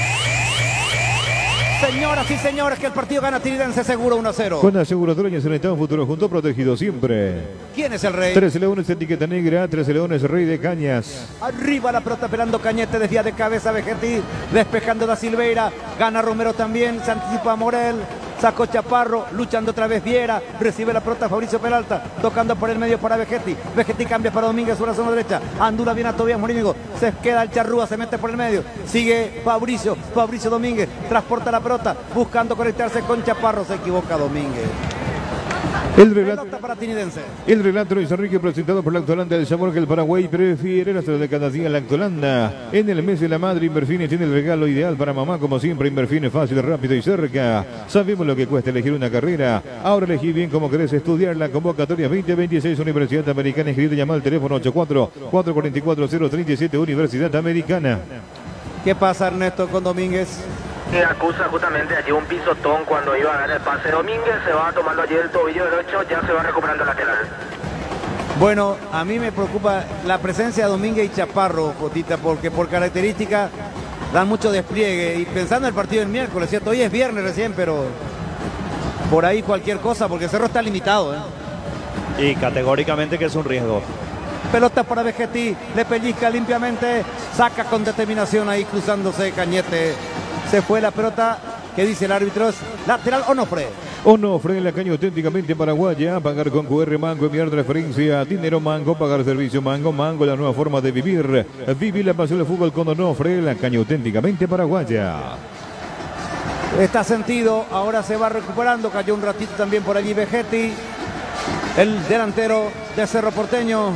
Señoras y señores, que el partido gana Trinidense seguro uno a cero. Con aseguradoras en el Estado Futuro Junto, protegido siempre. ¿Quién es el rey? Trece Leones, etiqueta negra. Trece Leones, rey de cañas. Arriba la pelota pelando Cañete, desvía de cabeza Vegetti, despejando da Silveira. Gana Romero también, se anticipa Morel. Sacó Chaparro, luchando otra vez Viera, recibe la pelota Fabricio Peralta, tocando por el medio para Vegetti. Vegetti cambia para Domínguez sobre la zona derecha. Andula viene a Tobías Morínigo, se queda el Charrúa, se mete por el medio. Sigue Fabricio, Fabricio Domínguez, transporta la pelota, buscando conectarse con Chaparro, se equivoca Domínguez. El relato, para Trinidense. El relato Luis Enrique, presentado por Lactolanda, el sabor que el Paraguay prefiere. Hasta de cada día Lactolanda. En el mes de la madre, Inverfine tiene el regalo ideal para mamá. Como siempre, Inverfine fácil, rápido y cerca. Sabemos lo que cuesta elegir una carrera. Ahora elegí bien cómo querés estudiar. La convocatoria veinte veintiséis Universidad Americana. Escrito y llama al teléfono ocho cuatro cuatro cuatro cuatro cero tres siete Universidad Americana. ¿Qué pasa, Ernesto, con Domínguez? Y acusa justamente allí un pisotón cuando iba a dar el pase. Domínguez se va tomando allí el tobillo derecho, ya se va recuperando el lateral. Bueno, a mí me preocupa la presencia de Domínguez y Chaparro, Jotita, porque por característica dan mucho despliegue. Y pensando en el partido del miércoles, ¿cierto? Hoy es viernes recién, pero por ahí cualquier cosa, porque Cerro está limitado, ¿eh? Y categóricamente que es un riesgo. Pelota para Vegetti, le pellizca limpiamente, saca con determinación ahí cruzándose Cañete. Se fue la pelota, ¿qué dice el árbitro? Es lateral Onofre. Onofre en la caña auténticamente paraguaya, pagar con Q R Mango, enviar transferencia, dinero Mango, pagar servicio Mango, Mango, la nueva forma de vivir. Vivir la pasión del fútbol con Onofre, la caña auténticamente paraguaya. Está sentido, ahora se va recuperando, cayó un ratito también por allí Vegetti, el delantero de Cerro Porteño.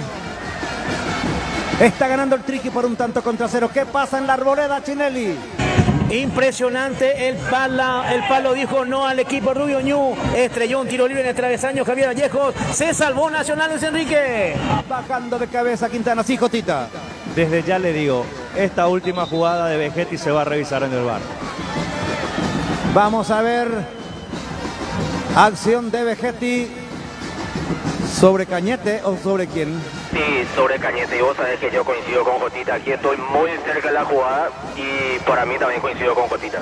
Está ganando el Triqui por un tanto contra cero. ¿Qué pasa en la Arboleda, Chinelli? Impresionante el palo, el palo dijo no al equipo Rubio Ñu. Estrelló un tiro libre en el travesaño Javier Vallejos. Se salvó Nacional Luis Enrique. Bajando de cabeza Quintana, sí, Jotita. Desde ya le digo, esta última jugada de Vegetti se va a revisar en el V A R. Vamos a ver. Acción de Vegetti. ¿Sobre Cañete o sobre quién? Sí, sobre Cañete. Y vos sabés que yo coincido con Jotita. Aquí estoy muy cerca de la jugada y para mí también coincido con Jotita.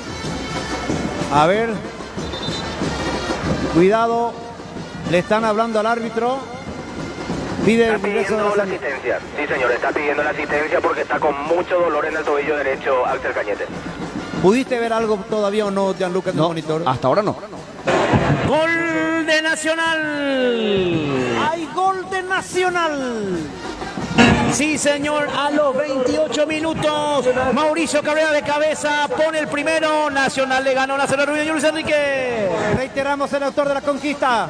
A ver. Cuidado. Le están hablando al árbitro. Pide Está el regreso de pidiendo la la asistencia. Sí, señor, está pidiendo la asistencia porque está con mucho dolor en el tobillo derecho Axel Cañete. ¿Pudiste ver algo todavía o no, Gianluca, en No, el monitor? hasta ahora no. Gol de Nacional. ¡Hay gol de Nacional! Sí, señor, a los veintiocho minutos. Mauricio Cabrera de cabeza pone el primero. Nacional le ganó a Cerro Rubio Luis Enrique. Reiteramos el autor de la conquista.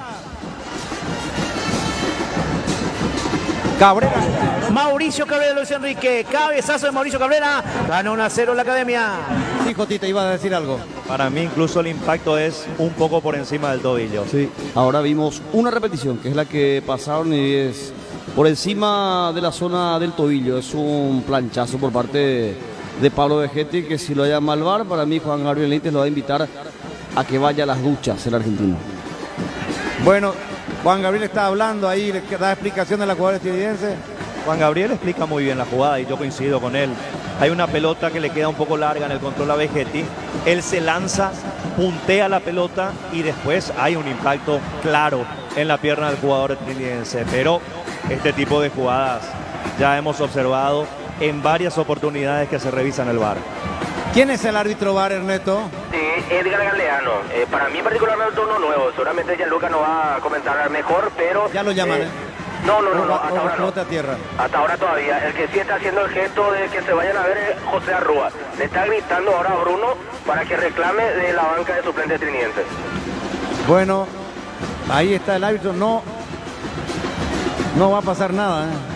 Cabrera. Mauricio Cabrera de Luis Enrique. Cabezazo de Mauricio Cabrera. Ganó uno a cero la academia. Sí, Jotita, iba a decir algo. Para mí incluso el impacto es un poco por encima del tobillo. Sí. Ahora vimos una repetición, que es la que pasaron y es por encima de la zona del tobillo. Es un planchazo por parte de, de Pablo Vegetti, que si lo llama al V A R, para mí Juan Gabriel Benítez lo va a invitar a que vaya a las duchas el argentino. Bueno, Juan Gabriel está hablando ahí, le da explicación de la jugada estadounidense. Juan Gabriel explica muy bien la jugada y yo coincido con él. Hay una pelota que le queda un poco larga en el control a Vegetti. Él se lanza, puntea la pelota y después hay un impacto claro en la pierna del jugador estadounidense. Pero este tipo de jugadas ya hemos observado en varias oportunidades que se revisan el V A R. ¿Quién es el árbitro V A R, Ernesto? Sí, Edgar Galeano. Eh, para mí particularmente uno nuevo. Seguramente Gianluca nos va a comentar mejor, pero... Ya lo llaman, ¿eh? No, no, no, no, O- hasta o- ahora no. o- a tierra. Hasta ahora todavía. El que sí está haciendo el gesto de que se vayan a ver es José Arrúa. Le está gritando ahora a Bruno para que reclame de la banca de suplentes trinidentes. Bueno, ahí está el árbitro. No, no va a pasar nada, ¿eh?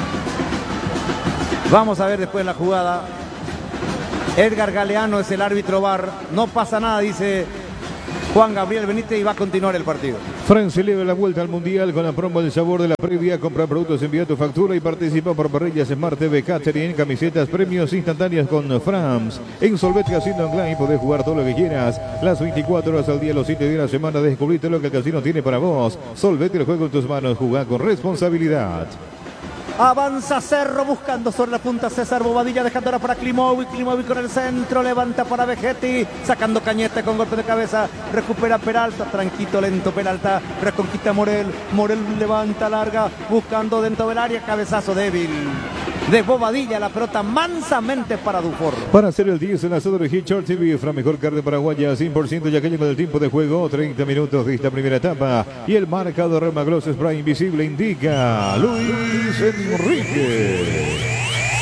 Vamos a ver después la jugada. Edgar Galeano es el árbitro V A R. No pasa nada, dice Juan Gabriel Benítez, y va a continuar el partido. Francia celebra la vuelta al Mundial con la promo del sabor de la previa. Compra productos, envía tu factura y participa por parrillas Smart T V Catering, camisetas, premios instantáneos con Frams. En Solvet Casino Online podés jugar todo lo que quieras. Las veinticuatro horas al día, los siete días de la semana. Descubrite lo que el casino tiene para vos. Solvet, el juego en tus manos. Jugá con responsabilidad. Avanza Cerro buscando sobre la punta César Bobadilla, dejándola para Klimovic. Klimovic con el centro, levanta para Vegetti, sacando Cañete con golpe de cabeza, recupera Peralta, tranquilo, lento Peralta, reconquista Morel, Morel levanta larga, buscando dentro del área, cabezazo débil de Bobadilla, la pelota mansamente para Dufour. Para hacer el diez en la zona de Hitchard T V, Fra mejor carne paraguaya, cien por ciento ya que llega el tiempo de juego, treinta minutos de esta primera etapa. Y el marcador Remagloss Spray Invisible indica Luis Enrique.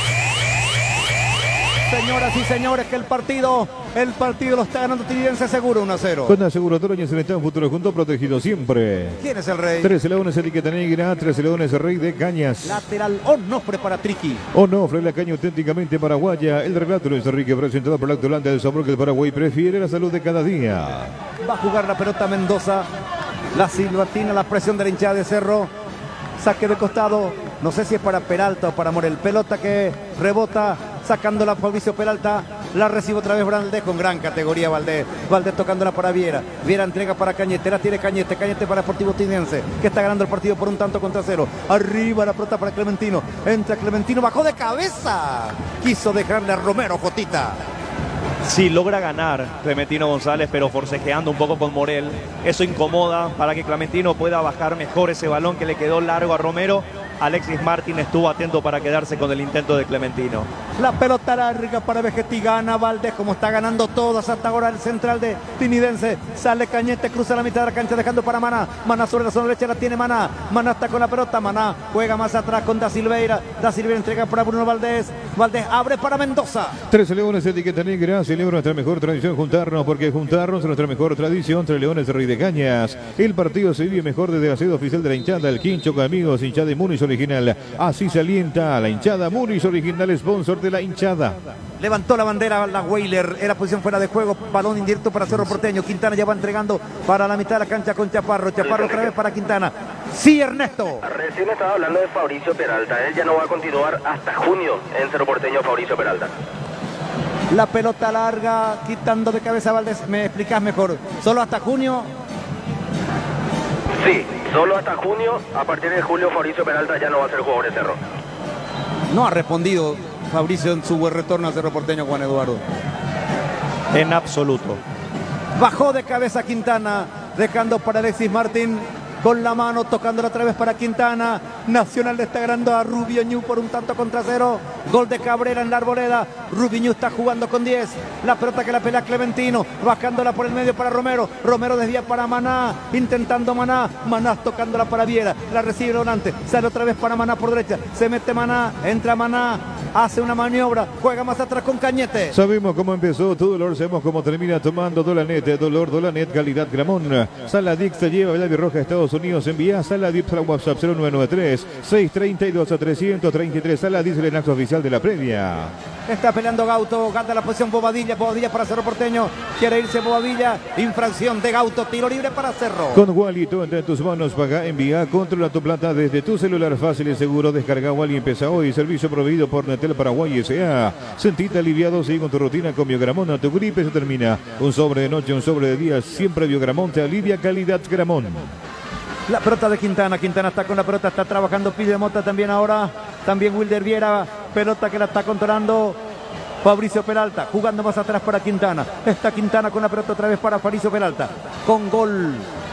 Señoras y señores, que el partido, el partido lo está ganando Tiridense seguro uno a cero. Con aseguradora en el futuro junto protegido siempre. ¿Quién es el rey? trece leones etiqueta negra, trece leones rey de cañas. Lateral Onofre para Triqui. Onofre, la caña auténticamente paraguaya. El relato Luis Enrique presentado por la Actolanda del sabor que el Paraguay prefiere, la salud de cada día. Va a jugar la pelota Mendoza. La silbatina, la presión de la hinchada de Cerro. Saque de costado. No sé si es para Peralta o para Morel. Pelota que rebota, sacándola Fabricio Peralta. La recibe otra vez Valdés con gran categoría Valdés. Valdés tocándola para Viera. Viera entrega para Cañete. La tiene Cañete. Cañete para Sportivo Tinense, que está ganando el partido por un tanto contra cero. Arriba la pelota para Clementino. Entra Clementino. Bajó de cabeza. Quiso dejarle a Romero Jotita. Sí, logra ganar Clementino González, pero forcejeando un poco con Morel. Eso incomoda para que Clementino pueda bajar mejor ese balón que le quedó largo a Romero. Alexis Martín estuvo atento para quedarse con el intento de Clementino. La pelota larga para Vegetti, gana Valdés, como está ganando todas hasta ahora el central de Tinidense. Sale Cañete, cruza la mitad de la cancha dejando para Maná. Maná sobre la zona derecha, la tiene Maná. Maná está con la pelota, Maná juega más atrás con Da Silveira. Da Silveira entrega para Bruno Valdés. Valdés abre para Mendoza. Tres Leones, etiqueta negra, celebra nuestra mejor tradición juntarnos, porque juntarnos es nuestra mejor tradición. Tres Leones, Rey de Cañas. El partido se vive mejor desde la sede oficial de la hinchada, el Quincho con amigos, hinchada de Muniz original. Así se alienta la hinchada. Muniz original, sponsor de la hinchada. Levantó la bandera la Weiler, era posición fuera de juego, balón indirecto para Cerro Porteño. Quintana ya va entregando para la mitad de la cancha con Chaparro. Chaparro otra vez para Quintana. Sí, Ernesto. Recién estaba hablando de Fabricio Peralta. Él ya no va a continuar hasta junio en Cerro Porteño, Fabricio Peralta. La pelota larga, quitando de cabeza a Valdés. ¿Me explicás mejor? ¿Solo hasta junio? Sí, solo hasta junio. A partir de julio, Fabricio Peralta ya no va a ser jugador de Cerro. No ha respondido Fabricio en su buen retorno a Cerro Porteño, Juan Eduardo. En absoluto. Bajó de cabeza Quintana, dejando para Alexis Martín. Con la mano, tocándola otra vez para Quintana. Nacional le está ganando a Rubiñú por un tanto contra cero. Gol de Cabrera en la Arboleda. Rubiñú está jugando con diez. La pelota que la pelea Clementino. Bajándola por el medio para Romero. Romero desvía para Maná. Intentando Maná. Maná tocándola para Viera. La recibe volante. Sale otra vez para Maná por derecha. Se mete Maná. Entra Maná. Hace una maniobra. Juega más atrás con Cañete. Sabemos cómo empezó tu dolor. Sabemos cómo termina tomando Dolanet. Dolor Dolanet, calidad Gramón. Saladix te lleva el Roja Estados Unidos. Envía Saladix al WhatsApp cero nueve nueve tres, seis tres dos, tres tres tres. Saladix, el enlace oficial de la previa. Está peleando Gauto, gana la posición Bobadilla, Bobadilla para Cerro Porteño, quiere irse Bobadilla, infracción de Gauto, tiro libre para Cerro. Con Walito entre tus manos, paga, envía, controla tu plata desde tu celular fácil y seguro. Descarga Wally, empieza hoy, servicio proveído por Netel Paraguay S A. Sentite aliviado, sigue con tu rutina con Biogramón, tu gripe se termina. Un sobre de noche, un sobre de día, siempre Biogramón te alivia, calidad Gramón. La pelota de Quintana, Quintana está con la pelota, está trabajando Pide Mota también ahora, también Wilder Viera, pelota que la está controlando Fabricio Peralta, jugando más atrás para Quintana, está Quintana con la pelota otra vez para Fabricio Peralta, con gol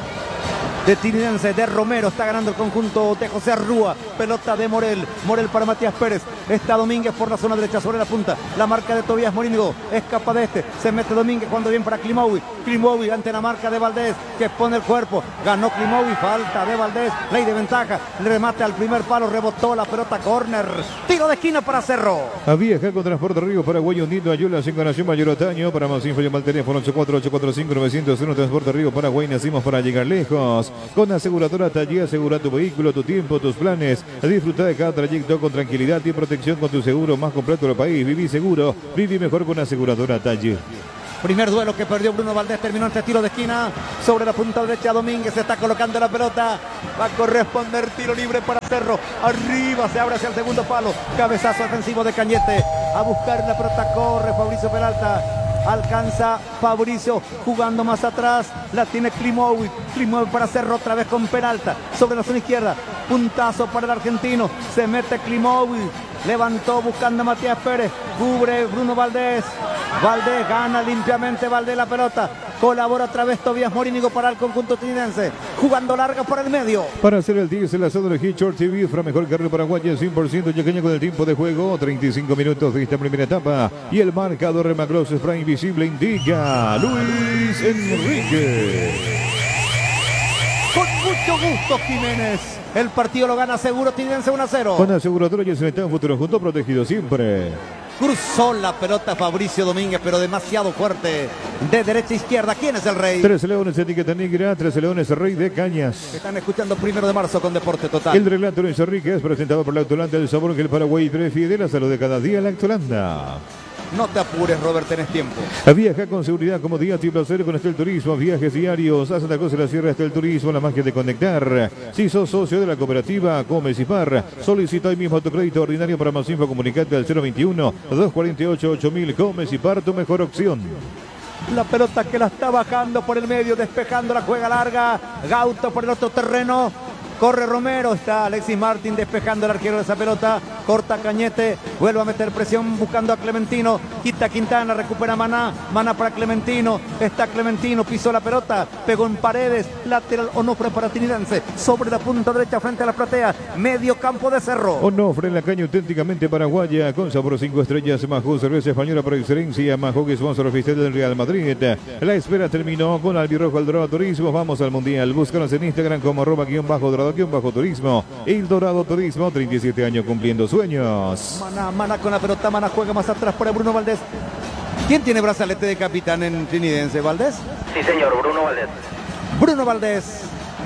de Tinidense, de Romero, está ganando el conjunto de José Arrúa, pelota de Morel, Morel para Matías Pérez, está Domínguez por la zona derecha sobre la punta, la marca de Tobías Morínigo, escapa de este, se mete Domínguez cuando bien para Klimovic, Klimovic ante la marca de Valdés, que pone el cuerpo, ganó Klimovic, falta de Valdés, ley de ventaja, remate al primer palo, rebotó la pelota, córner, tiro de esquina para Cerro. A Vieja con Transporte Río Paraguay hundido, Ayula, sin ganación mayor otaño, para más info llama al teléfono ocho cuatro ocho cuatro cinco nueve cero uno, Transporte Río Paraguay, nacimos para llegar lejos. Con aseguradora Taller, asegura tu vehículo, tu tiempo, tus planes. Disfruta de cada trayecto con tranquilidad y protección con tu seguro más completo del país. Viví seguro, viví mejor con aseguradora Taller. Primer duelo que perdió Bruno Valdés, terminó este tiro de esquina sobre la punta derecha. Domínguez se está colocando la pelota, va a corresponder tiro libre para Cerro, arriba se abre hacia el segundo palo, cabezazo ofensivo de Cañete, a buscar la pelota, corre Fabricio Peralta, alcanza Fabricio jugando más atrás, la tiene Klimovic, Klimovic para Cerro otra vez con Peralta, sobre la zona izquierda, puntazo para el argentino, se mete Klimovic, levantó buscando a Matías Pérez, cubre Bruno Valdés, Valdés gana limpiamente, Valdés la pelota, colabora otra vez Tobías Morínigo para el conjunto tinidense, jugando larga por el medio. Para hacer el diez, el asado de Hitchort T V, fra mejor carril paraguaya, cien por ciento yaqueña con el tiempo de juego, treinta y cinco minutos de esta primera etapa, y el marcador Remagros Spray Invisible indica Luis Enrique. Con mucho gusto Jiménez, el partido lo gana seguro Tinidense uno a cero. Con aseguradora y el futuro junto, protegido siempre. Cruzó la pelota Fabricio Domínguez, pero demasiado fuerte. De derecha a izquierda, ¿quién es el rey? Tres Leones, etiqueta negra, Tres Leones, Rey de Cañas. Están escuchando primero de marzo con Deporte Total. El relato Luis Enrique es presentado por la Lactolanda, el sabor que el Paraguay prefiere, la salud de cada día, Lactolanda. No te apures, Robert, tenés tiempo. Viaja con seguridad, comodidad y placer con Estel Turismo. Viajes diarios a Santa Cruz de la Sierra. Estel Turismo, la magia de conectar. Si sos socio de la cooperativa Comes y Par, solicita hoy mismo tu crédito ordinario. Para más info, comunicate al cero veintiuno, dos cuarenta y ocho, ocho mil. Comes y Par, tu mejor opción. La pelota que la está bajando por el medio, despejando la juega larga. Gauto por el otro terreno. Corre Romero, está Alexis Martín despejando el arquero de esa pelota. Corta Cañete, vuelve a meter presión buscando a Clementino. Quita Quintana, recupera Maná. Maná para Clementino. Está Clementino, pisó la pelota, pegó en Paredes. Lateral Onofre para Tinidense. Sobre la punta derecha frente a la platea. Medio campo de Cerro. Onofre en la caña auténticamente paraguaya. Con sabor cinco estrellas. Majú, cerveza española por excelencia. Majú, que es sponsor oficial del Real Madrid. La espera terminó con Albirrojo El Dorado Turismo. Vamos al Mundial. Búscanos en Instagram como arroba guión bajo dorado guión bajo turismo. El Dorado Turismo, treinta y siete años cumpliendo sueños. Maná, Maná con la pelota. Maná juega más atrás para Bruno Valdés. ¿Quién tiene brazalete de capitán en Trinidense? ¿Valdés? Sí, señor, Bruno Valdés. Bruno Valdés.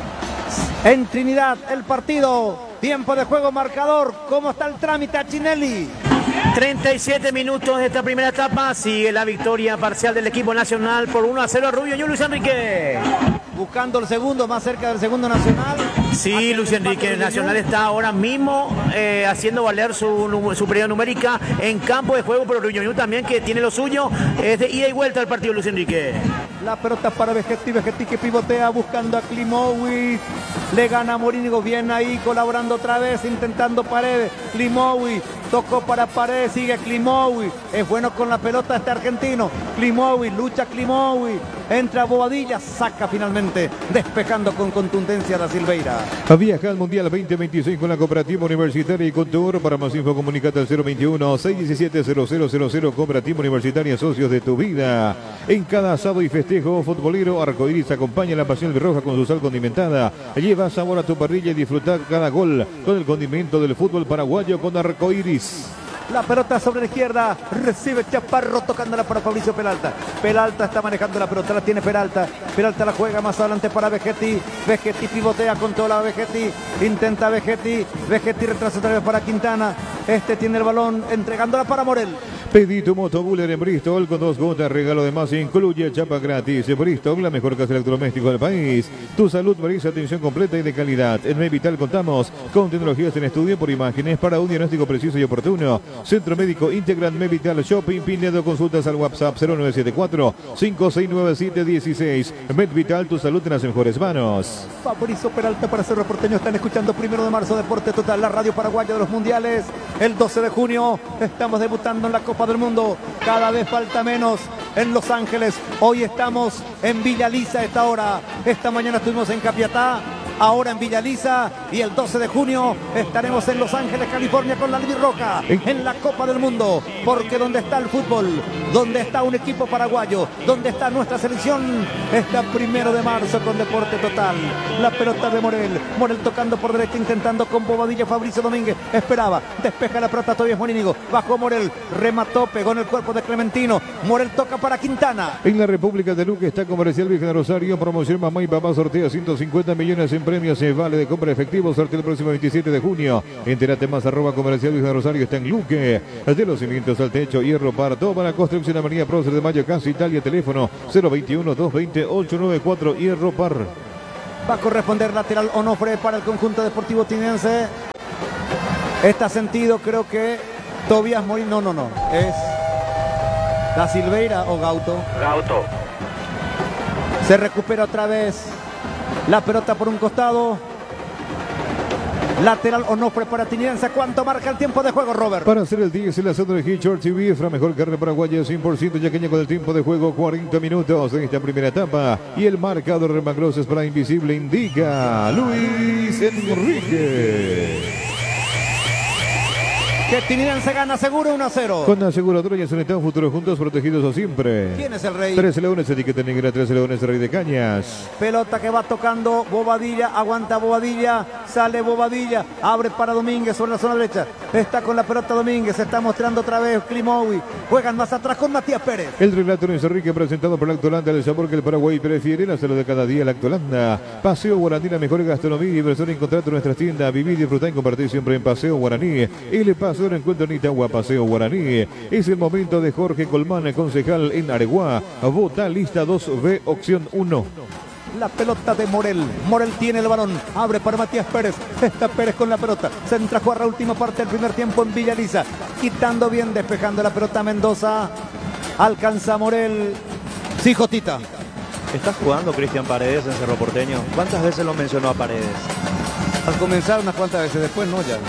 En Trinidad, el partido. Tiempo de juego, marcador. ¿Cómo está el trámite, Chinelli? treinta y siete minutos de esta primera etapa. Sigue la victoria parcial del equipo nacional por uno a cero a Rubio y Luis Enrique. Buscando el segundo, más cerca del segundo nacional. Sí, Luis Enrique, Nacional está ahora mismo eh, haciendo valer su superioridad numérica en campo de juego, pero Rubio también, que tiene lo suyo, es de ida y vuelta al partido, Luis Enrique. La pelota para Vegetti, Vegetti que pivotea buscando a Klimowi. Le gana a Morínigo, bien ahí, colaborando otra vez, intentando Paredes. Klimowi tocó para Paredes, sigue Klimowi. Es bueno con la pelota este argentino. Klimowi, lucha Klimowi. Entra Bobadilla, saca finalmente, despejando con contundencia a Da Silveira. Viaja al Mundial veinte veintiséis con la Cooperativa Universitaria y Contour. Para más info, comunicate al cero veintiuno, seiscientos diecisiete, cero cero cero cero. Cooperativa Universitaria, socios de tu vida. En cada asado y festejo futbolero, Arcoiris acompaña la pasión roja con su sal condimentada. Lleva sabor a tu parrilla y disfruta cada gol con el condimento del fútbol paraguayo con Arcoiris. La pelota sobre la izquierda, recibe Chaparro tocándola para Fabricio Peralta. Peralta está manejando la pelota, la tiene Peralta. Peralta la juega más adelante para Vegetti. Vegetti pivotea con toda la Vegetti. Intenta Vegetti. Vegetti retrasa otra vez para Quintana. Este tiene el balón entregándola para Morel. Pedí tu moto Buller en Bristol con dos gotas, regalo de más, incluye chapa gratis. En Bristol, la mejor casa electrodoméstico del país. Tu salud merece atención completa y de calidad. En Medvital contamos con tecnologías en estudio por imágenes para un diagnóstico preciso y oportuno. Centro Médico Integral Medvital Shopping, Pinedo, consultas al WhatsApp cero nueve siete cuatro, cinco seis nueve siete uno seis. Medvital, tu salud en las mejores manos. Fabricio Peralta para Cerro Porteño. Están escuchando Primero de Marzo, Deporte Total, la radio paraguaya de los mundiales. El doce de junio estamos debutando en la Copa del Mundo. Cada vez falta menos en Los Ángeles. Hoy estamos en Villa Lisa a esta hora. Esta mañana estuvimos en Capiatá, ahora en Villa Lisa, y el doce de junio estaremos en Los Ángeles, California, con la albirroja en la Copa del Mundo, porque donde está el fútbol, donde está un equipo paraguayo, donde está nuestra selección, está Primero de Marzo con Deporte Total. La pelota de Morel, Morel tocando por derecha, intentando con Bobadilla. Fabricio Domínguez esperaba, despeja la pelota, todavía es Morínigo, bajó Morel, remató, pegó en el cuerpo de Clementino. Morel toca para Quintana. En la República de Luque está Comercial Virgen de Rosario, promoción Mamá y Papá, sortea ciento cincuenta millones en premios, se vale de compra efectivo, sorteo el próximo veintisiete de junio. Entérate más, arroba Comercial Virgen de Rosario, está en Luque. De los cimientos al techo, hierro para toda la construcción, Avenida Prócer de Mayo, Casa Italia, teléfono cero veintiuno, doscientos veinte, ochocientos noventa y cuatro, hierro par. Va a corresponder lateral Onofre para el conjunto deportivo tinidense. Está sentido, creo que Tobías Morín, no, no, no, es Da Silveira o Gauto. Gauto. Se recupera otra vez la pelota por un costado. Lateral Onofre para Tinidense. ¿Cuánto marca el tiempo de juego, Robert? Para hacer el diez, el asado de Hitchard T V, la mejor carne paraguaya, cien por ciento yaqueña, con el tiempo de juego cuarenta minutos en esta primera etapa. Y el marcador de Remagros para Invisible indica Luis Enrique. Que Tinidense gana seguro uno a cero. Con aseguradora y un futuro juntos, protegidos siempre. ¿Quién es el rey? Tres Leones, etiqueta negra, Tres Leones, Rey de Cañas. Pelota que va tocando Bobadilla, aguanta Bobadilla, sale Bobadilla, abre para Domínguez sobre la zona derecha. Está con la pelota Domínguez, se está mostrando otra vez Klimowi. Juegan más atrás con Matías Pérez. El relato Luis Enrique, presentado por Lactolanda, el sabor que el Paraguay prefiere, la salud de cada día, Lactolanda. Paseo Guaraní, la mejor gastronomía y diversión. Encontrate en nuestras tiendas, vivir, disfrutar y compartir siempre en Paseo Guaraní. Y le pasa Paseo de Encuentro en Itagua, Paseo Guaraní. Es el momento de Jorge Colmán, concejal en Areguá. Vota lista dos B, opción uno. La pelota de Morel. Morel tiene el balón. Abre para Matías Pérez. Está Pérez con la pelota. Centra jugar la última parte del primer tiempo en Villa Elisa. Quitando bien, despejando la pelota Mendoza. Alcanza Morel. Sí, Jotita. ¿Estás jugando Cristian Paredes en Cerro Porteño? ¿Cuántas veces lo mencionó a Paredes? Al comenzar unas cuantas veces, después no ya.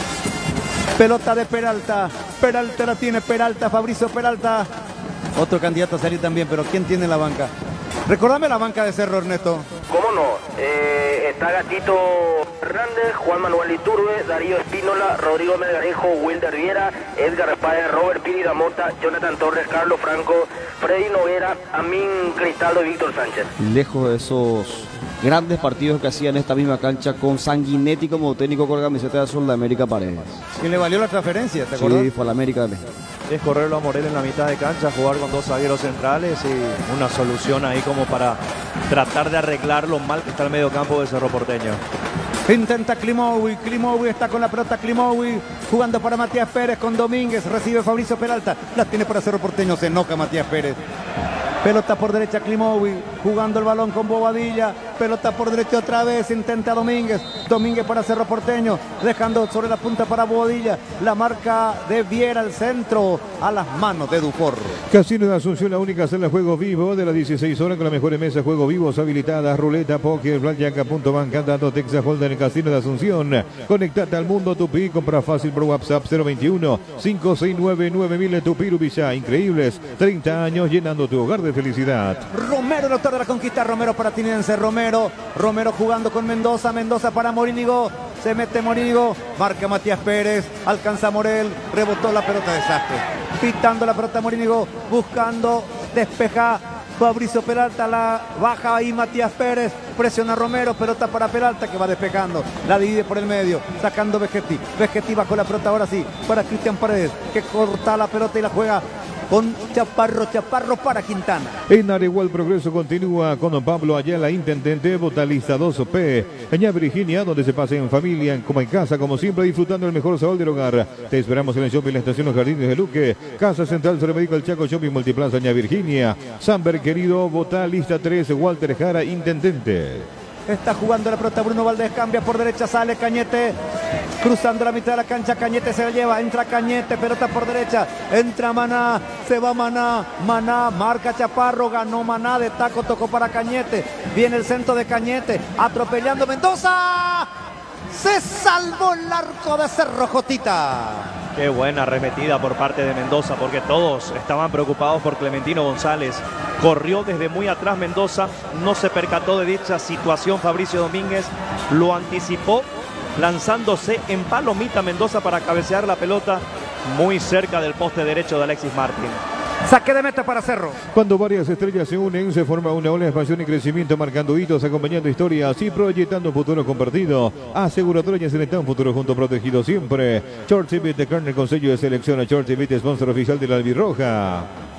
Pelota de Peralta. Peralta la tiene Peralta. Fabricio Peralta. Otro candidato a salir también, pero ¿quién tiene la banca? Recordame la banca de Cerro, Ernesto. ¿Cómo no? Eh, está Gatito Hernández, Juan Manuel Iturbe, Darío Espínola, Rodrigo Melgarejo, Wilder Viera, Edgar Páez, Robert Piri Mota, Jonathan Torres, Carlos Franco, Freddy Noguera, Amin Cristaldo y Víctor Sánchez. Lejos de esos grandes partidos que hacían esta misma cancha con Sanguinetti como técnico con la camiseta de azul de América Paredes. ¿Quién le valió la transferencia? ¿Te acordás? Sí, fue a la América de México. Es correrlo a Morel en la mitad de cancha, jugar con dos zagueros centrales y una solución ahí como para tratar de arreglar lo mal que está el medio campo de Cerro Porteño. Intenta Klimoui, Klimoui está con la pelota, Klimoui jugando para Matías Pérez con Domínguez, recibe Fabricio Peralta, la tiene para Cerro Porteño, se enoja Matías Pérez. Pelota por derecha Klimoui, jugando el balón con Bobadilla, pelota por derecha otra vez, intenta Domínguez, Domínguez para Cerro Porteño, dejando sobre la punta para Bobadilla, la marca de Viera al centro, a las manos de Dufour. Casino de Asunción, la única sala de juego vivo de las dieciséis horas con las mejores mesas de juego vivos habilitadas, ruleta, póker, blackjack, punto banca, dato, Texas Hold'em, Casino de Asunción. Conectate al mundo Tupi, compra fácil por WhatsApp cero veintiuno, cinco seis nueve, nueve mil Tupi Urubilla. Increíbles, treinta años llenando tu hogar de felicidad. Romero, el autor de la conquista, Romero para Tinense, Romero, Romero jugando con Mendoza, Mendoza para Morínigo, se mete Morínigo, marca Matías Pérez, alcanza Morel, rebotó la pelota, desastre, pitando la pelota Morínigo, buscando, despeja Fabricio Peralta, la baja ahí Matías Pérez, presiona Romero, pelota para Peralta que va despejando, la divide por el medio, sacando Vegetti, Vegetti va con la pelota ahora sí, para Cristian Paredes, que corta la pelota y la juega con Chaparro, Chaparro para Quintana. En Areguá el progreso continúa con Pablo Ayala, intendente, vocalista dos P. Allá Virginia, donde se pase en familia, como en casa, como siempre, disfrutando el mejor sabor del hogar. Te esperamos en el shopping La Estación Los Jardines de Luque, Casa Central Ceremedico El Chaco, Shopping Multiplaza Allá Virginia. Samber querido, vota lista tres, Walter Jara, intendente. Está jugando la pelota Bruno Valdés, cambia por derecha, sale Cañete, cruzando la mitad de la cancha, Cañete se la lleva, entra Cañete, pelota por derecha, entra Maná, se va Maná, Maná, marca Chaparro, ganó Maná, de taco tocó para Cañete, viene el centro de Cañete, atropellando Mendoza, se salvó el arco de Cerro, Jotita. Qué buena arremetida por parte de Mendoza, porque todos estaban preocupados por Clementino González. Corrió desde muy atrás Mendoza, no se percató de dicha situación Fabricio Domínguez, lo anticipó lanzándose en palomita Mendoza para cabecear la pelota muy cerca del poste derecho de Alexis Martín. Saque de meta para Cerro. Cuando varias estrellas se unen, se forma una ola de expansión y crecimiento, marcando hitos, acompañando historias y proyectando un futuro compartido. Aseguradora Selecta, un futuro junto protegido siempre. Short Bit de Carne con sello de selección. Short Bit, sponsor oficial de la Albirroja.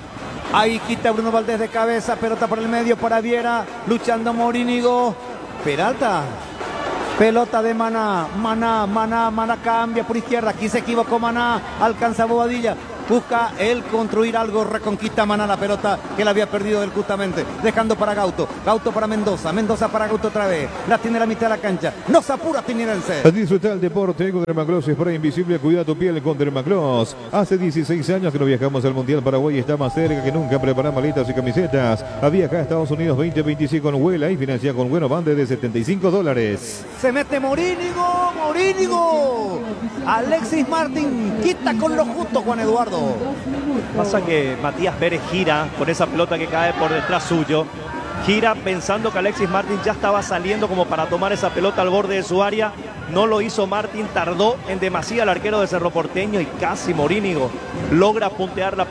Ahí quita Bruno Valdés de cabeza, pelota por el medio para Viera, luchando Morínigo. Peralta. Pelota de Maná, Maná, Maná, Maná cambia por izquierda, aquí se equivocó Maná, alcanza Bobadilla, busca él construir algo, reconquista Maná la pelota que la había perdido él justamente, dejando para Gauto, Gauto para Mendoza, Mendoza para Gauto otra vez, la tiene la mitad de la cancha, no se apura Tinense. A disfrutar el deporte con Dermacloss, spray invisible, cuida tu piel con Dermacloss. Hace dieciséis años que no viajamos al Mundial, Paraguay está más cerca que nunca, prepara maletas y camisetas. A viajar a Estados Unidos veinte veinticinco con Huela y financia con Bueno Bande de setenta y cinco dólares. Se mete Morínigo, Morínigo, Alexis Martín, quita con lo justo Juan Eduardo. Pasa que Matías Pérez gira con esa pelota que cae por detrás suyo. Gira pensando que Alexis Martín ya estaba saliendo como para tomar esa pelota al borde de su área. No lo hizo Martín, tardó en demasía el arquero de Cerro Porteño y casi Morínigo logra puntear la pelota.